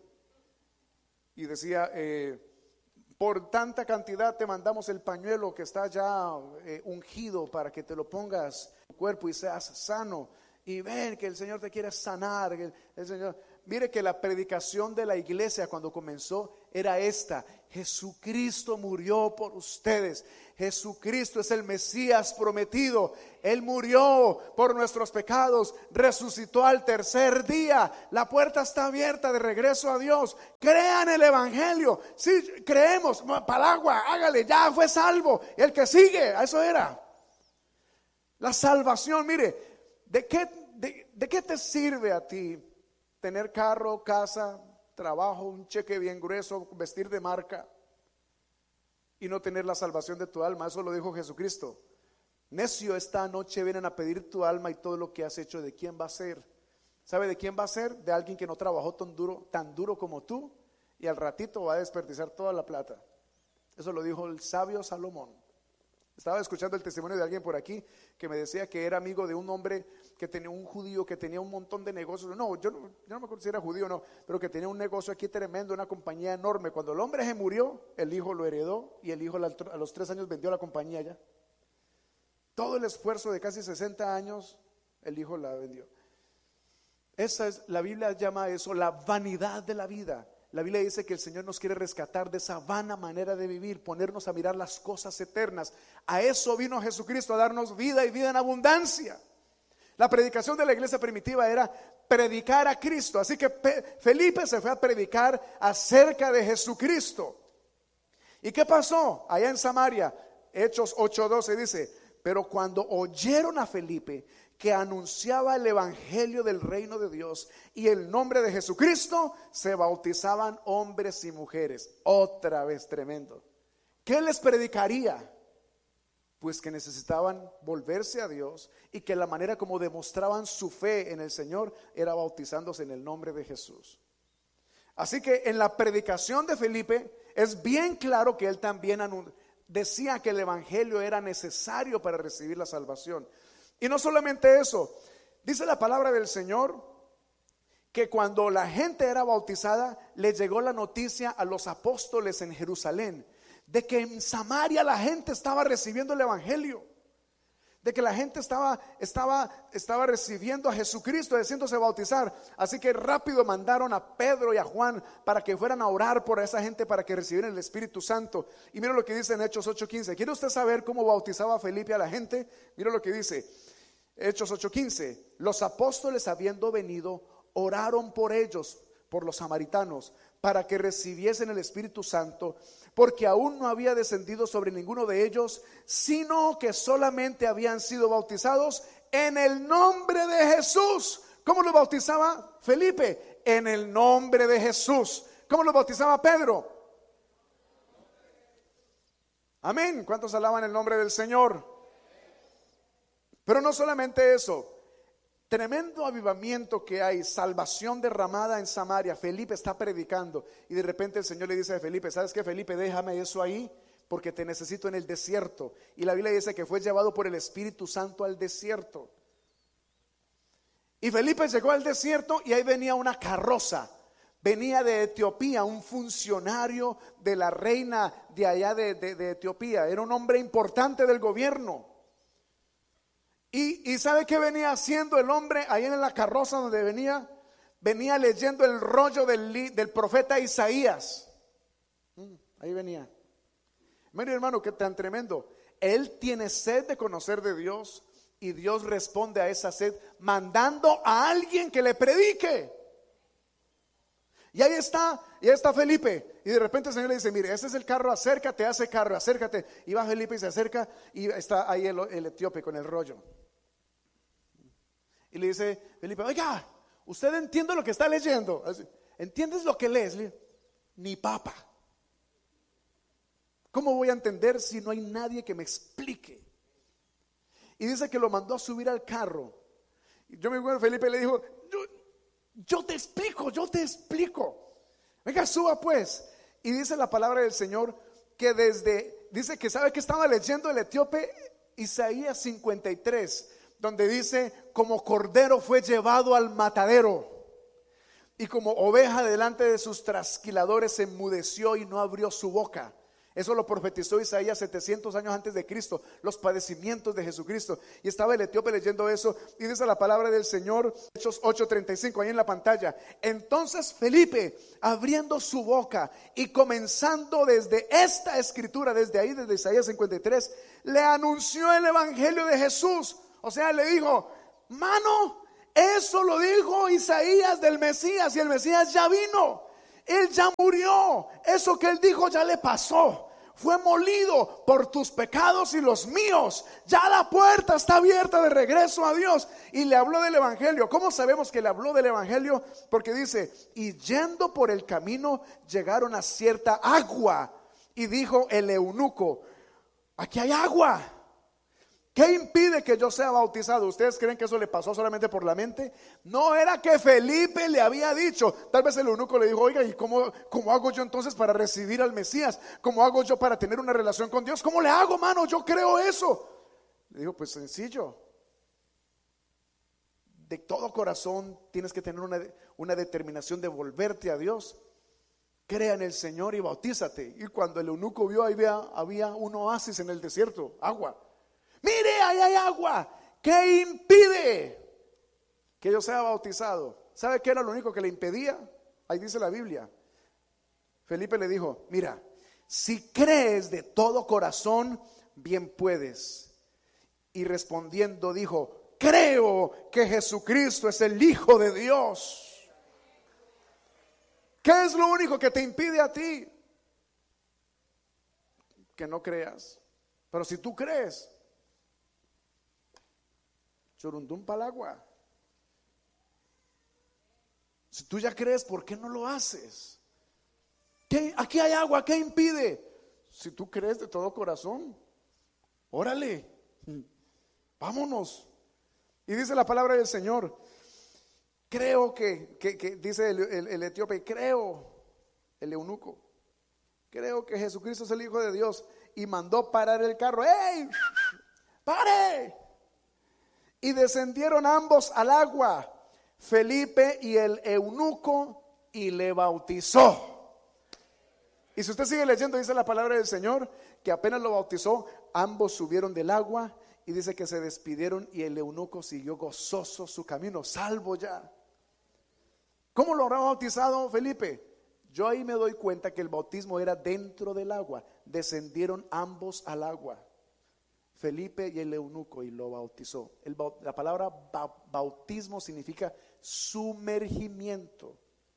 Y decía, eh, por tanta cantidad te mandamos el pañuelo que está ya eh, ungido para que te lo pongas en tu cuerpo y seas sano. Y ven que el Señor te quiere sanar, el, el Señor, mire que la predicación de la iglesia cuando comenzó era esta: Jesucristo murió por ustedes. Jesucristo es el Mesías prometido. Él murió por nuestros pecados, resucitó al tercer día. La puerta está abierta de regreso a Dios. Crean el evangelio. Si sí, creemos, para el agua, hágale, ya fue salvo. El que sigue, a eso era. La salvación, mire, ¿de qué, de, de qué te sirve a ti tener carro, casa, trabajo, un cheque bien grueso, vestir de marca y no tener la salvación de tu alma? Eso lo dijo Jesucristo. Necio, esta noche vienen a pedir tu alma y todo lo que has hecho, ¿de quién va a ser? ¿Sabe de quién va a ser? De alguien que no trabajó tan duro, tan duro como tú, y al ratito va a desperdiciar toda la plata. Eso lo dijo el sabio Salomón. Estaba escuchando el testimonio de alguien por aquí que me decía que era amigo de un hombre que tenía un judío que tenía un montón de negocios. No, yo no, yo no me acuerdo si era judío o no, pero que tenía un negocio aquí tremendo, una compañía enorme. Cuando el hombre se murió, el hijo lo heredó y el hijo a los tres años vendió la compañía ya. Todo el esfuerzo de casi sesenta años, el hijo la vendió. Esa es, la Biblia llama eso la vanidad de la vida. La Biblia dice que el Señor nos quiere rescatar de esa vana manera de vivir, ponernos a mirar las cosas eternas. A eso vino Jesucristo, a darnos vida y vida en abundancia. La predicación de la iglesia primitiva era predicar a Cristo. Así que Felipe se fue a predicar acerca de Jesucristo. ¿Y qué pasó? Allá en Samaria, Hechos ocho doce dice: pero cuando oyeron a Felipe que anunciaba el evangelio del reino de Dios y el nombre de Jesucristo, se bautizaban hombres y mujeres. Otra vez tremendo. ¿Qué les predicaría? Pues que necesitaban volverse a Dios y que la manera como demostraban su fe en el Señor era bautizándose en el nombre de Jesús. Así que en la predicación de Felipe es bien claro que él también decía que el evangelio era necesario para recibir la salvación. Y no solamente eso, dice la palabra del Señor que cuando la gente era bautizada, le llegó la noticia a los apóstoles en Jerusalén de que en Samaria la gente estaba recibiendo el evangelio, de que la gente estaba, estaba, estaba recibiendo a Jesucristo, haciéndose bautizar. Así que rápido mandaron a Pedro y a Juan para que fueran a orar por esa gente para que recibieran el Espíritu Santo. Y mira lo que dice en Hechos ocho quince. ¿Quiere usted saber cómo bautizaba Felipe a la gente? Mira lo que dice Hechos ocho quince. Los apóstoles, habiendo venido, oraron por ellos, por los samaritanos, para que recibiesen el Espíritu Santo, porque aún no había descendido sobre ninguno de ellos, sino que solamente habían sido bautizados en el nombre de Jesús. ¿Cómo lo bautizaba Felipe? En el nombre de Jesús. ¿Cómo lo bautizaba Pedro? Amén. ¿Cuántos alaban el nombre del Señor? Pero no solamente eso, tremendo avivamiento que hay, salvación derramada en Samaria. Felipe está predicando y de repente el Señor le dice a Felipe: ¿sabes qué, Felipe? Déjame eso ahí porque te necesito en el desierto. Y la Biblia dice que fue llevado por el Espíritu Santo al desierto. Y Felipe llegó al desierto y ahí venía una carroza. Venía de Etiopía, un funcionario de la reina de allá de, de, de Etiopía. Era un hombre importante del gobierno. Y, y ¿sabe qué venía haciendo el hombre ahí en la carroza donde venía? Venía leyendo el rollo del, del profeta Isaías. Ahí venía. Mire, hermano, qué tan tremendo. Él tiene sed de conocer de Dios y Dios responde a esa sed mandando a alguien que le predique. Y ahí está, y ahí está Felipe. Y de repente el Señor le dice: mire, ese es el carro, acércate a ese carro, acércate. Y va Felipe y se acerca y está ahí el, el etíope con el rollo. Y le dice Felipe: oiga, ¿usted entiende lo que está leyendo? ¿Entiendes lo que lees? Ni papa. ¿Cómo voy a entender si no hay nadie que me explique? Y dice que lo mandó a subir al carro. Y yo me acuerdo, Felipe le dijo: yo, yo te explico, yo te explico. Venga, suba pues. Y dice la palabra del Señor que desde, dice que sabe que estaba leyendo el etíope Isaías cincuenta y tres, donde dice: como cordero fue llevado al matadero, y como oveja delante de sus trasquiladores se enmudeció y no abrió su boca. Eso lo profetizó Isaías setecientos años antes de Cristo, los padecimientos de Jesucristo. Y estaba el etíope leyendo eso y dice la palabra del Señor, Hechos ocho treinta y cinco, ahí en la pantalla. Entonces Felipe, abriendo su boca y comenzando desde esta escritura, desde ahí, desde Isaías cincuenta y tres, le anunció el evangelio de Jesús. O sea, le dijo, mano, eso lo dijo Isaías del Mesías, y el Mesías ya vino. Él ya murió. Eso que él dijo ya le pasó. Fue molido por tus pecados y los míos. Ya la puerta está abierta de regreso a Dios. Y le habló del evangelio. ¿Cómo sabemos que le habló del evangelio? Porque dice, y yendo por el camino llegaron a cierta agua. Y dijo el eunuco, aquí hay agua. ¿Qué impide que yo sea bautizado? ¿Ustedes creen que eso le pasó solamente por la mente? No, era que Felipe le había dicho. Tal vez el eunuco le dijo, oiga, ¿y cómo, cómo hago yo entonces para recibir al Mesías? ¿Cómo hago yo para tener una relación con Dios? ¿Cómo le hago, mano? Yo creo eso. Le digo, pues sencillo. De todo corazón tienes que tener una, una determinación de volverte a Dios. Crea en el Señor y bautízate. Y cuando el eunuco vio, ahí había, había un oasis en el desierto, agua. Mire, ahí hay agua. ¿Qué impide que yo sea bautizado? ¿Sabe qué era lo único que le impedía? Ahí dice la Biblia. Felipe le dijo, mira, si crees de todo corazón, bien puedes. Y respondiendo dijo, creo que Jesucristo es el Hijo de Dios. ¿Qué es lo único que te impide a ti? Que no creas. Pero si tú crees, chorundum para el agua. Si tú ya crees, ¿por qué no lo haces? ¿Qué? Aquí hay agua, ¿qué impide? Si tú crees de todo corazón, órale, vámonos. Y dice la palabra del Señor, creo que, que, que dice el, el, el etíope, creo, el eunuco, creo que Jesucristo es el Hijo de Dios. Y mandó parar el carro. ¡Ey! ¡Pare! Y descendieron ambos al agua, Felipe y el eunuco, y le bautizó. Y si usted sigue leyendo, dice la palabra del Señor, que apenas lo bautizó, ambos subieron del agua, y dice que se despidieron, y el eunuco siguió gozoso su camino, salvo ya. ¿Cómo lo habrá bautizado Felipe? Yo ahí me doy cuenta que el bautismo era dentro del agua. Descendieron ambos al agua, Felipe y el eunuco, y lo bautizó. El, la palabra bautismo significa sumergimiento,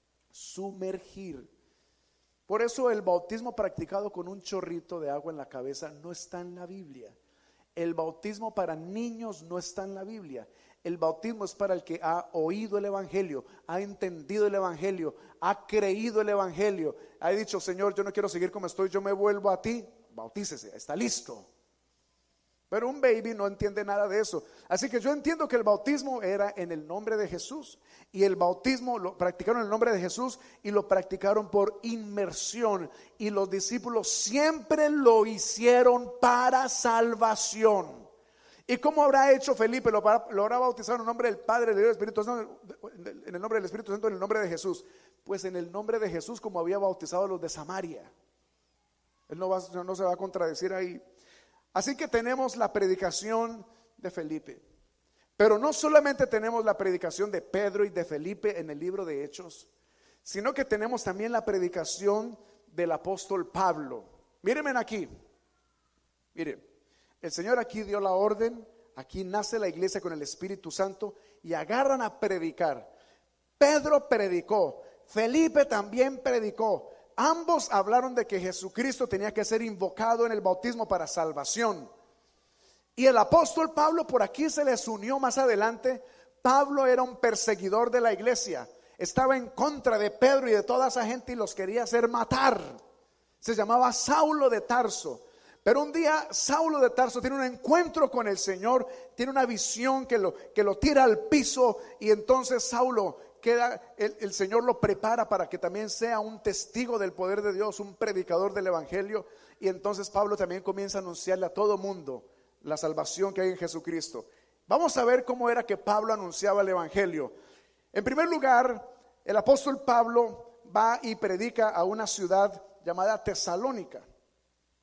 sumergir. Por eso el bautismo practicado con un chorrito de agua en la cabeza no está en la Biblia. El bautismo para niños no está en la Biblia. El bautismo es para el que ha oído el evangelio, ha entendido el evangelio, ha creído el evangelio, ha dicho, Señor, yo no quiero seguir como estoy, yo me vuelvo a ti. Bautícese, está listo. Pero un baby no entiende nada de eso. Así que yo entiendo que el bautismo era en el nombre de Jesús. Y el bautismo lo practicaron en el nombre de Jesús, y lo practicaron por inmersión. Y los discípulos siempre lo hicieron para salvación. ¿Y cómo habrá hecho Felipe? Lo, lo habrá bautizado en el nombre del Padre, del Espíritu Santo, en el nombre del Espíritu Santo, en el nombre de Jesús. Pues en el nombre de Jesús, como había bautizado a los de Samaria. Él no, va, no se va a contradecir ahí. Así que tenemos la predicación de Felipe, pero no solamente tenemos la predicación de Pedro y de Felipe en el libro de Hechos, sino que tenemos también la predicación del apóstol Pablo. Mírenme aquí, miren, el Señor aquí dio la orden, aquí nace la iglesia con el Espíritu Santo y agarran a predicar. Pedro predicó, Felipe también predicó. Ambos hablaron de que Jesucristo tenía que ser invocado en el bautismo para salvación. Y el apóstol Pablo por aquí se les unió más adelante. Pablo era un perseguidor de la iglesia. Estaba en contra de Pedro y de toda esa gente y los quería hacer matar. Se llamaba Saulo de Tarso. Pero un día Saulo de Tarso tiene un encuentro con el Señor, tiene una visión que lo, que lo tira al piso, y entonces Saulo queda, el, el Señor lo prepara para que también sea un testigo del poder de Dios, un predicador del evangelio. Y entonces Pablo también comienza a anunciarle a todo mundo la salvación que hay en Jesucristo. Vamos a ver cómo era que Pablo anunciaba el evangelio. En primer lugar, el apóstol Pablo va y predica a una ciudad llamada Tesalónica.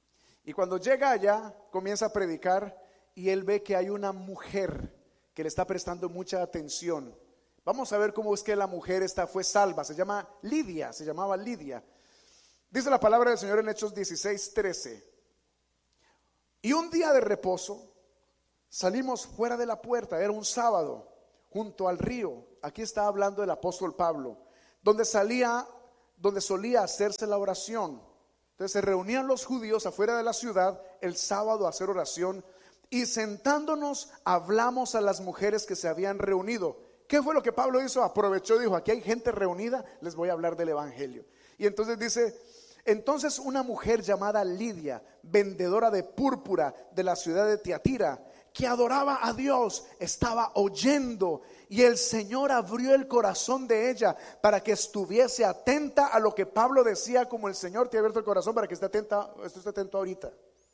Y cuando llega allá, comienza a predicar y él ve que hay una mujer que le está prestando mucha atención. Vamos a ver cómo es que la mujer esta fue salva. Se llama Lidia, se llamaba Lidia. Dice la palabra del Señor en Hechos dieciséis, trece. Y un día de reposo salimos fuera de la puerta, era un sábado, junto al río. Aquí está hablando el apóstol Pablo, donde salía, donde solía hacerse la oración. Entonces se reunían los judíos afuera de la ciudad el sábado a hacer oración, y sentándonos hablamos a las mujeres que se habían reunido. ¿Qué fue lo que Pablo hizo? Aprovechó, dijo, aquí hay gente reunida, les voy a hablar del evangelio. Y entonces dice, entonces una mujer llamada Lidia, vendedora de púrpura de la ciudad de Tiatira, que adoraba a Dios, estaba oyendo, y el Señor abrió el corazón de ella para que estuviese atenta a lo que Pablo decía, como el Señor te ha abierto el corazón para que esté atenta, esté atento ahorita.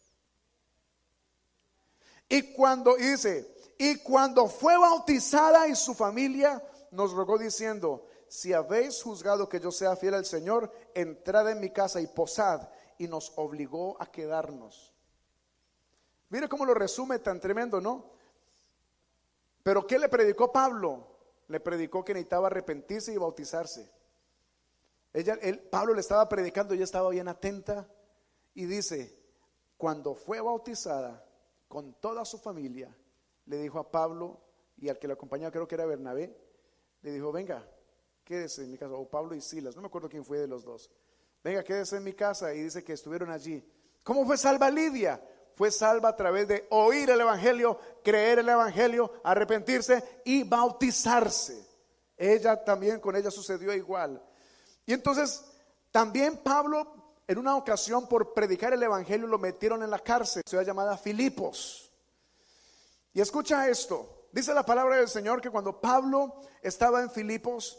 Y cuando y dice, y cuando fue bautizada y su familia, nos rogó diciendo, si habéis juzgado que yo sea fiel al Señor, entrad en mi casa y posad, y nos obligó a quedarnos. Mire cómo lo resume tan tremendo, ¿no? Pero ¿qué le predicó Pablo? Le predicó que necesitaba arrepentirse y bautizarse. Ella, él, Pablo le estaba predicando, ella estaba bien atenta, y dice, cuando fue bautizada con toda su familia, le dijo a Pablo y al que le acompañaba, creo que era Bernabé, le dijo, venga, quédese en mi casa, o Pablo y Silas, no me acuerdo quién fue de los dos. Venga, quédese en mi casa, y dice que estuvieron allí. ¿Cómo fue salva Lidia? Fue salva a través de oír el evangelio, creer el evangelio, arrepentirse y bautizarse. Ella también, con ella sucedió igual. Y entonces también Pablo, en una ocasión, por predicar el evangelio, lo metieron en la cárcel, ciudad llamada Filipos. Y escucha esto, dice la palabra del Señor que cuando Pablo estaba en Filipos,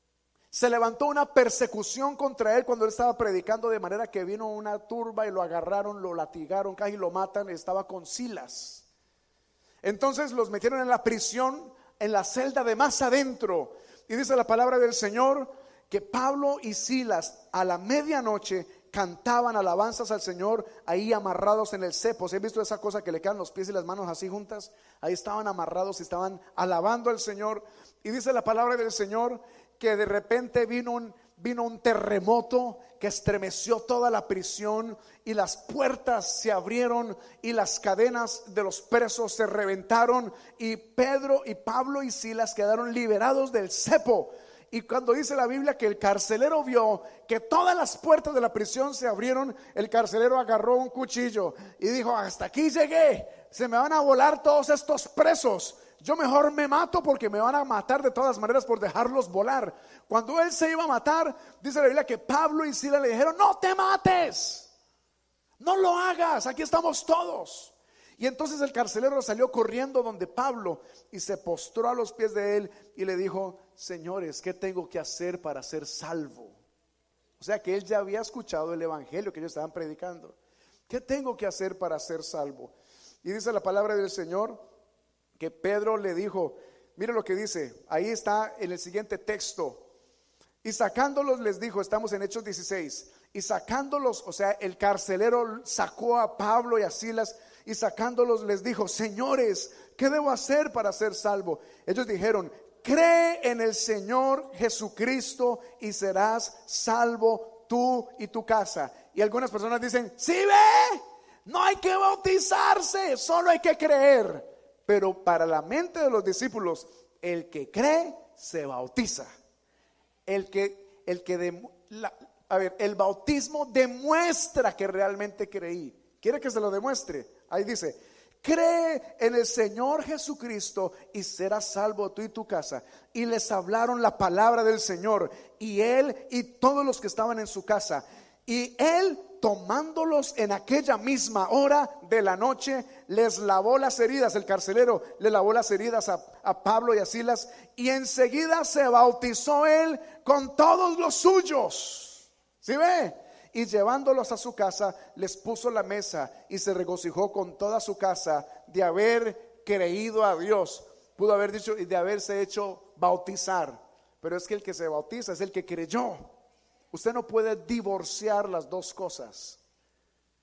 se levantó una persecución contra él cuando él estaba predicando, de manera que vino una turba y lo agarraron, lo latigaron, casi lo matan. Estaba con Silas. Entonces los metieron en la prisión, en la celda de más adentro. Y dice la palabra del Señor que Pablo y Silas a la medianoche cantaban alabanzas al Señor ahí amarrados en el cepo. ¿Se han visto esa cosa que le quedan los pies y las manos así juntas? Ahí estaban amarrados y estaban alabando al Señor. Y dice la palabra del Señor que de repente vino un, vino un terremoto que estremeció toda la prisión, y las puertas se abrieron y las cadenas de los presos se reventaron, y Pedro y Pablo y Silas quedaron liberados del cepo. Y cuando dice la Biblia que el carcelero vio que todas las puertas de la prisión se abrieron, el carcelero agarró un cuchillo y dijo, hasta aquí llegué, se me van a volar todos estos presos, yo mejor me mato porque me van a matar de todas maneras por dejarlos volar. Cuando él se iba a matar, dice la Biblia que Pablo y Silas le dijeron, no te mates, no lo hagas, aquí estamos todos. Y entonces el carcelero salió corriendo donde Pablo y se postró a los pies de él y le dijo, señores, ¿qué tengo que hacer para ser salvo? O sea que él ya había escuchado el evangelio que ellos estaban predicando. ¿Qué tengo que hacer para ser salvo? Y dice la palabra del Señor que Pedro le dijo, mire lo que dice, ahí está en el siguiente texto. Y sacándolos les dijo, estamos en Hechos dieciséis, y sacándolos, o sea, el carcelero sacó a Pablo y a Silas, y sacándolos les dijo, señores, ¿qué debo hacer para ser salvo? Ellos dijeron, cree en el Señor Jesucristo y serás salvo tú y tu casa. Y algunas personas dicen, sí, ve, no hay que bautizarse, solo hay que creer. Pero para la mente de los discípulos, el que cree se bautiza. El que, el que de, la, a ver, el bautismo demuestra que realmente creí. ¿Quiere que se lo demuestre? Ahí dice, cree en el Señor Jesucristo y serás salvo tú y tu casa. Y les hablaron la palabra del Señor, y él y todos los que estaban en su casa. Y él, tomándolos en aquella misma hora de la noche, les lavó las heridas. El carcelero le lavó las heridas a, a Pablo y a Silas, y enseguida se bautizó él con todos los suyos. ¿Sí ve? Y llevándolos a su casa, les puso la mesa y se regocijó con toda su casa de haber creído a Dios. Pudo haber dicho y de haberse hecho bautizar, pero es que el que se bautiza es el que creyó. Usted no puede divorciar las dos cosas.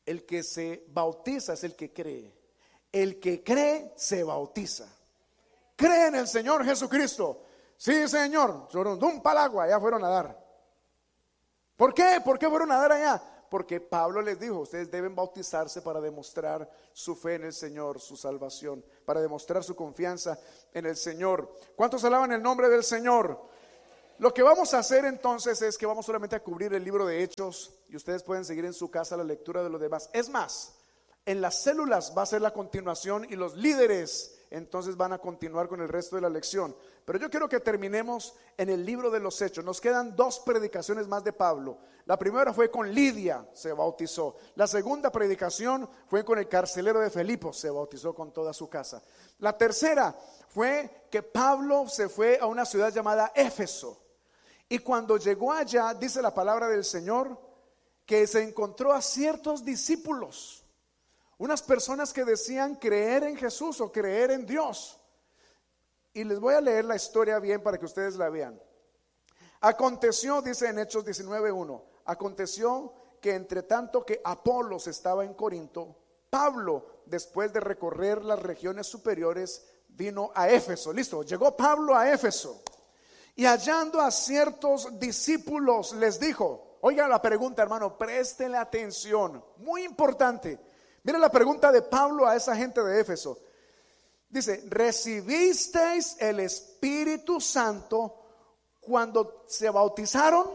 El que se bautiza es el que cree. El que cree se bautiza. Cree en el Señor Jesucristo. Sí, Señor. Un palagua, ya fueron a dar. ¿Por qué? ¿Por qué fueron a dar allá? Porque Pablo les dijo, ustedes deben bautizarse para demostrar su fe en el Señor, su salvación, para demostrar su confianza en el Señor. ¿Cuántos alaban el nombre del Señor? Lo que vamos a hacer entonces es que vamos solamente a cubrir el libro de Hechos y ustedes pueden seguir en su casa la lectura de los demás. Es más, en las células va a ser la continuación y los líderes entonces van a continuar con el resto de la lección. Pero yo quiero que terminemos en el libro de los Hechos. Nos quedan dos predicaciones más de Pablo. La primera fue con Lidia, se bautizó. La segunda predicación fue con el carcelero de Filipos, se bautizó con toda su casa. La tercera fue que Pablo se fue a una ciudad llamada Éfeso. Y cuando llegó allá, dice la palabra del Señor, que se encontró a ciertos discípulos, unas personas que decían creer en Jesús o creer en Dios. Y les voy a leer la historia bien para que ustedes la vean. Aconteció, dice en Hechos diecinueve uno, aconteció que entre tanto que Apolos estaba en Corinto, Pablo, después de recorrer las regiones superiores, vino a Éfeso. Listo, llegó Pablo a Éfeso. Y hallando a ciertos discípulos les dijo, oiga la pregunta, hermano, préstele atención, muy importante. Mira la pregunta de Pablo a esa gente de Éfeso. Dice, ¿recibisteis el Espíritu Santo cuando se bautizaron?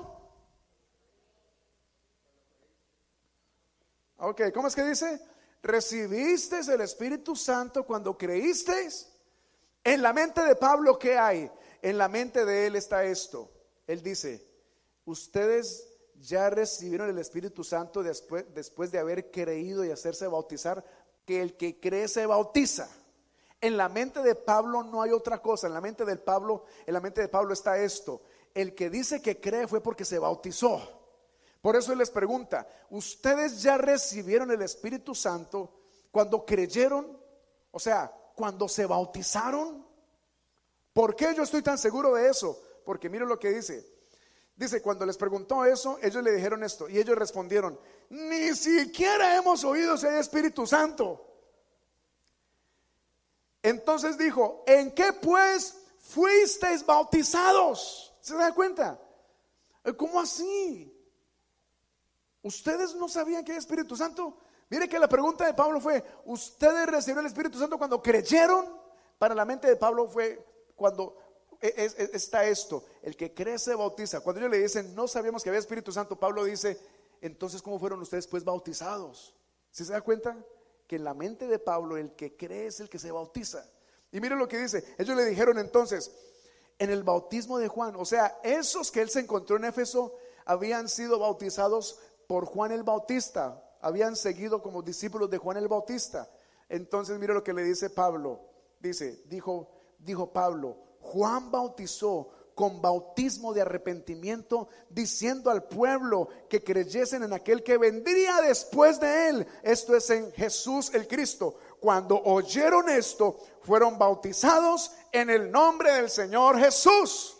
Ok, ¿cómo es que dice? ¿Recibisteis el Espíritu Santo cuando creísteis? En la mente de Pablo, ¿qué hay? En la mente de él está esto. Él dice, ustedes ya recibieron el Espíritu Santo después, después de haber creído y hacerse bautizar, que el que cree se bautiza. En la mente de Pablo no hay otra cosa. En la mente de Pablo, en la mente de Pablo está esto. El que dice que cree fue porque se bautizó. Por eso él les pregunta, ¿ustedes ya recibieron el Espíritu Santo cuando creyeron? O sea, cuando se bautizaron. ¿Por qué yo estoy tan seguro de eso? Porque miren lo que dice. Dice, cuando les preguntó eso, ellos le dijeron esto. Y ellos respondieron, ni siquiera hemos oído si hay Espíritu Santo. Entonces dijo, ¿en qué pues fuisteis bautizados? ¿Se da cuenta? ¿Cómo así? ¿Ustedes no sabían que hay Espíritu Santo? Mire que la pregunta de Pablo fue, ¿ustedes recibieron el Espíritu Santo cuando creyeron? Para la mente de Pablo fue cuando es, es, está esto, el que cree se bautiza. Cuando ellos le dicen, no sabíamos que había Espíritu Santo, Pablo dice, entonces ¿cómo fueron ustedes pues bautizados? ¿Sí se da cuenta? Que en la mente de Pablo el que cree es el que se bautiza. Y miren lo que dice, ellos le dijeron entonces, en el bautismo de Juan, o sea, esos que él se encontró en Éfeso habían sido bautizados por Juan el Bautista, habían seguido como discípulos de Juan el Bautista. Entonces mire lo que le dice Pablo, dice, dijo, dijo Pablo, Juan bautizó con bautismo de arrepentimiento, diciendo al pueblo que creyesen en aquel que vendría después de él, esto es en Jesús el Cristo. Cuando oyeron esto, fueron bautizados en el nombre del Señor Jesús.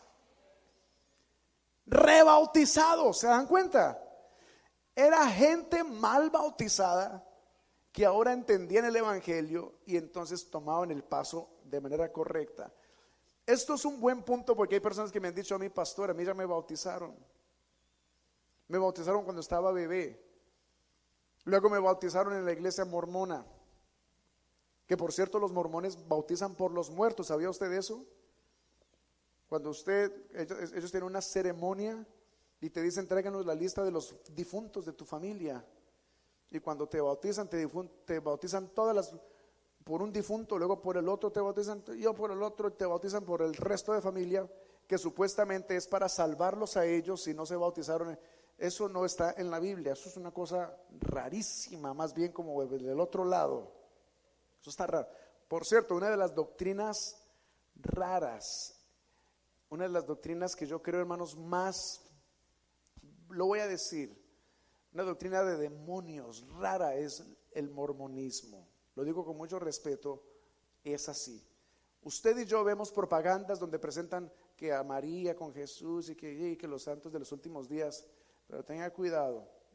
Rebautizados, ¿se dan cuenta? Era gente mal bautizada que ahora entendían el evangelio y entonces tomaban el paso de manera correcta. Esto es un buen punto porque hay personas que me han dicho a mí, pastor, a mí ya me bautizaron. Me bautizaron cuando estaba bebé. Luego me bautizaron en la iglesia mormona. Que por cierto los mormones bautizan por los muertos. ¿Sabía usted eso? Cuando usted, ellos, ellos tienen una ceremonia y te dicen, tráiganos la lista de los difuntos de tu familia. Y cuando te bautizan, te, difun, te bautizan todas las... por un difunto, luego por el otro te bautizan, yo por el otro te bautizan por el resto de familia, que supuestamente es para salvarlos a ellos si no se bautizaron. Eso no está en la Biblia, eso es una cosa rarísima, más bien como del otro lado. Eso está raro. Por cierto, una de las doctrinas raras, una de las doctrinas que yo creo, hermanos, más, lo voy a decir, una doctrina de demonios rara es el mormonismo. Lo digo con mucho respeto, es así. Usted y yo vemos propagandas donde presentan que a María con Jesús y que, y que los santos de los últimos días, pero tenga cuidado.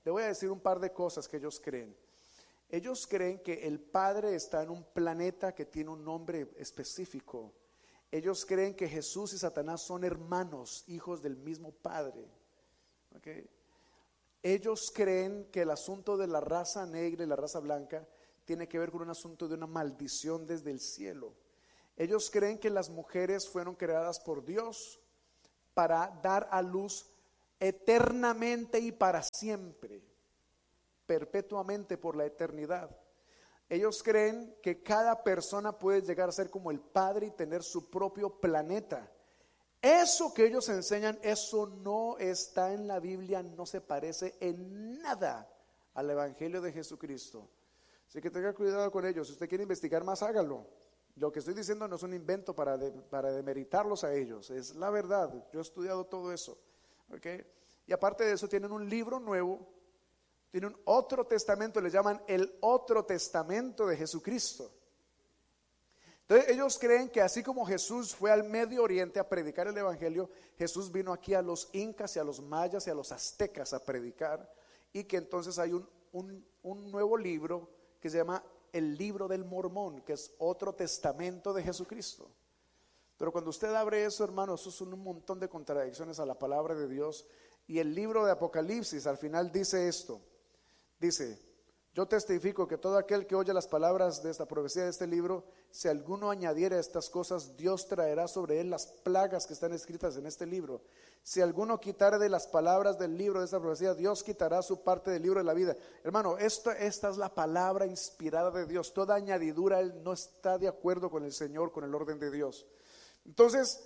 te voy a decir un par de cosas que ellos creen. Ellos creen que el Padre está en un planeta que tiene un nombre específico. Ellos creen que Jesús y Satanás son hermanos, hijos del mismo Padre. ¿Okay? Ellos creen que el asunto de la raza negra y la raza blanca tiene que ver con un asunto de una maldición desde el cielo. Ellos creen que las mujeres fueron creadas por Dios para dar a luz eternamente y para siempre, perpetuamente por la eternidad. Ellos creen que cada persona puede llegar a ser como el Padre y tener su propio planeta. Eso que ellos enseñan, eso no está en la Biblia, no se parece en nada al Evangelio de Jesucristo. Así que tenga cuidado con ellos. Si usted quiere investigar más, hágalo. Lo que estoy diciendo no es un invento para, de, para demeritarlos a ellos, es la verdad. Yo he estudiado todo eso. ¿Okay? Y aparte de eso, tienen un libro nuevo, tienen otro testamento, le llaman el Otro Testamento de Jesucristo. Entonces ellos creen que así como Jesús fue al Medio Oriente a predicar el Evangelio, Jesús vino aquí a los incas y a los mayas y a los aztecas a predicar, y que entonces hay un, un, un nuevo libro que se llama el Libro del Mormón, que es otro testamento de Jesucristo. Pero cuando usted abre eso, hermano, eso son un montón de contradicciones a la palabra de Dios. Y el libro de Apocalipsis al final dice esto, dice: yo testifico que todo aquel que oye las palabras de esta profecía de este libro, si alguno añadiera estas cosas, Dios traerá sobre él las plagas que están escritas en este libro. Si alguno quitara de las palabras del libro de esta profecía, Dios quitará su parte del libro de la vida. Hermano, esto, esta es la palabra inspirada de Dios. Toda añadidura, él no está de acuerdo con el Señor, con el orden de Dios. Entonces,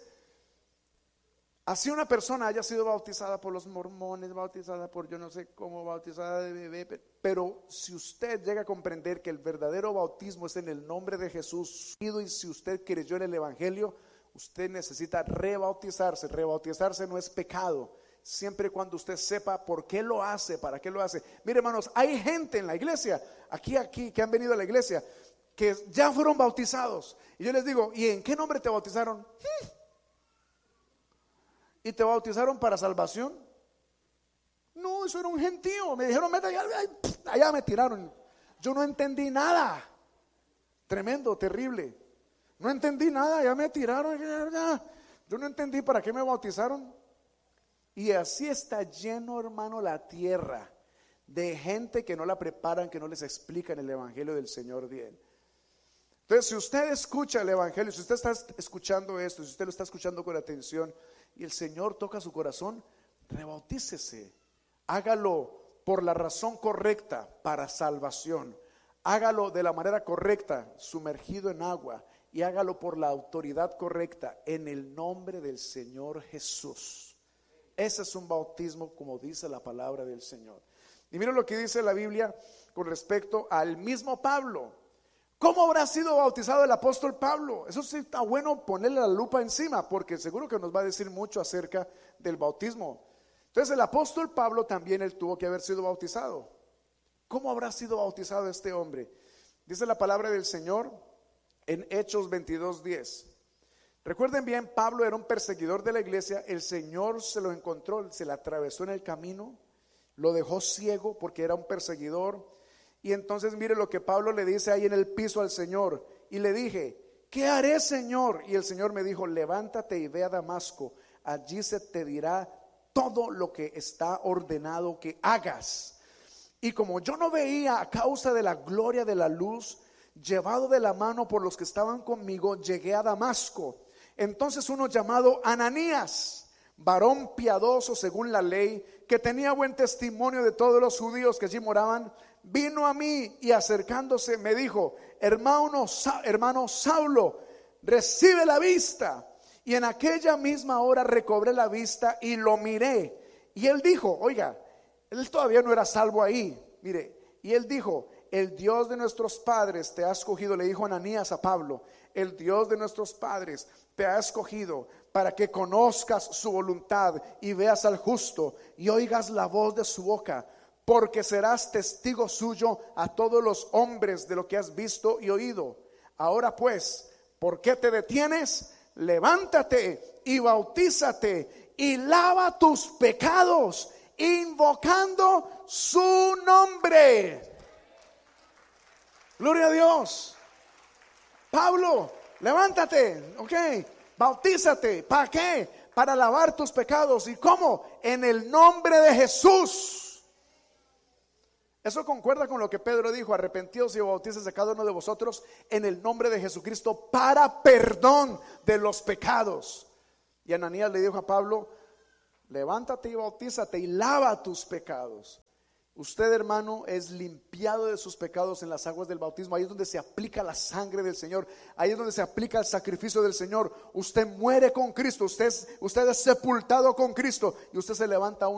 así una persona haya sido bautizada por los mormones, bautizada por yo no sé cómo, bautizada de bebé, pero si usted llega a comprender que el verdadero bautismo es en el nombre de Jesús, y si usted creyó en el Evangelio, usted necesita rebautizarse. Rebautizarse no es pecado, siempre y cuando usted sepa por qué lo hace, para qué lo hace. Mire, hermanos, hay gente en la iglesia, aquí, aquí, que han venido a la iglesia, que ya fueron bautizados. Y yo les digo, ¿y en qué nombre te bautizaron? Hmm. ¿Y te bautizaron para salvación? No, eso era un gentío. Me dijeron, meta allá, allá me tiraron. Yo no entendí nada. Tremendo, terrible. No entendí nada, ya me tiraron. Yo no entendí para qué me bautizaron. Y así está lleno, hermano, la tierra de gente que no la preparan, que no les explican el Evangelio del Señor bien. Entonces, si usted escucha el Evangelio, si usted está escuchando esto, si usted lo está escuchando con atención y el Señor toca su corazón, rebautícese. Hágalo por la razón correcta, para salvación. Hágalo de la manera correcta, sumergido en agua, y hágalo por la autoridad correcta, en el nombre del Señor Jesús. Ese es un bautismo como dice la palabra del Señor. Y miren lo que dice la Biblia con respecto al mismo Pablo. ¿Cómo habrá sido bautizado el apóstol Pablo? Eso sí está bueno ponerle la lupa encima, porque seguro que nos va a decir mucho acerca del bautismo. Entonces el apóstol Pablo también, él tuvo que haber sido bautizado. ¿Cómo habrá sido bautizado este hombre? Dice la palabra del Señor en Hechos veintidós diez. Recuerden bien, Pablo era un perseguidor de la iglesia. El Señor se lo encontró, se le atravesó en el camino, lo dejó ciego porque era un perseguidor. Y entonces mire lo que Pablo le dice ahí en el piso al Señor. Y le dije, ¿qué haré, Señor? Y el Señor me dijo, levántate y ve a Damasco, allí se te dirá todo lo que está ordenado que hagas. Y como yo no veía a causa de la gloria de la luz, llevado de la mano por los que estaban conmigo, llegué a Damasco. Entonces uno llamado Ananías, varón piadoso según la ley, que tenía buen testimonio de todos los judíos que allí moraban, vino a mí y acercándose me dijo, hermano, hermano Saulo, recibe la vista. Y en aquella misma hora recobré la vista y lo miré. Y él dijo, oiga, él todavía no era salvo ahí, mire, y él dijo, el Dios de nuestros padres te ha escogido, le dijo Ananías a Pablo, el Dios de nuestros padres te ha escogido para que conozcas su voluntad y veas al justo y oigas la voz de su boca, porque serás testigo suyo a todos los hombres de lo que has visto y oído. Ahora pues, ¿por qué te detienes? Levántate y bautízate y lava tus pecados invocando su nombre. Gloria a Dios. Pablo, levántate, ok, bautízate. ¿Para qué? Para lavar tus pecados. ¿Y cómo? En el nombre de Jesús. Eso concuerda con lo que Pedro dijo: arrepentíos y bautícese cada uno de vosotros en el nombre de Jesucristo para perdón de los pecados. Y Ananías le dijo a Pablo: levántate y bautízate y lava tus pecados. Usted, hermano, es limpiado de sus pecados en las aguas del bautismo. Ahí es donde se aplica la sangre del Señor. Ahí es donde se aplica el sacrificio del Señor. Usted muere con Cristo. Usted es, usted es sepultado con Cristo. Y usted se levanta a un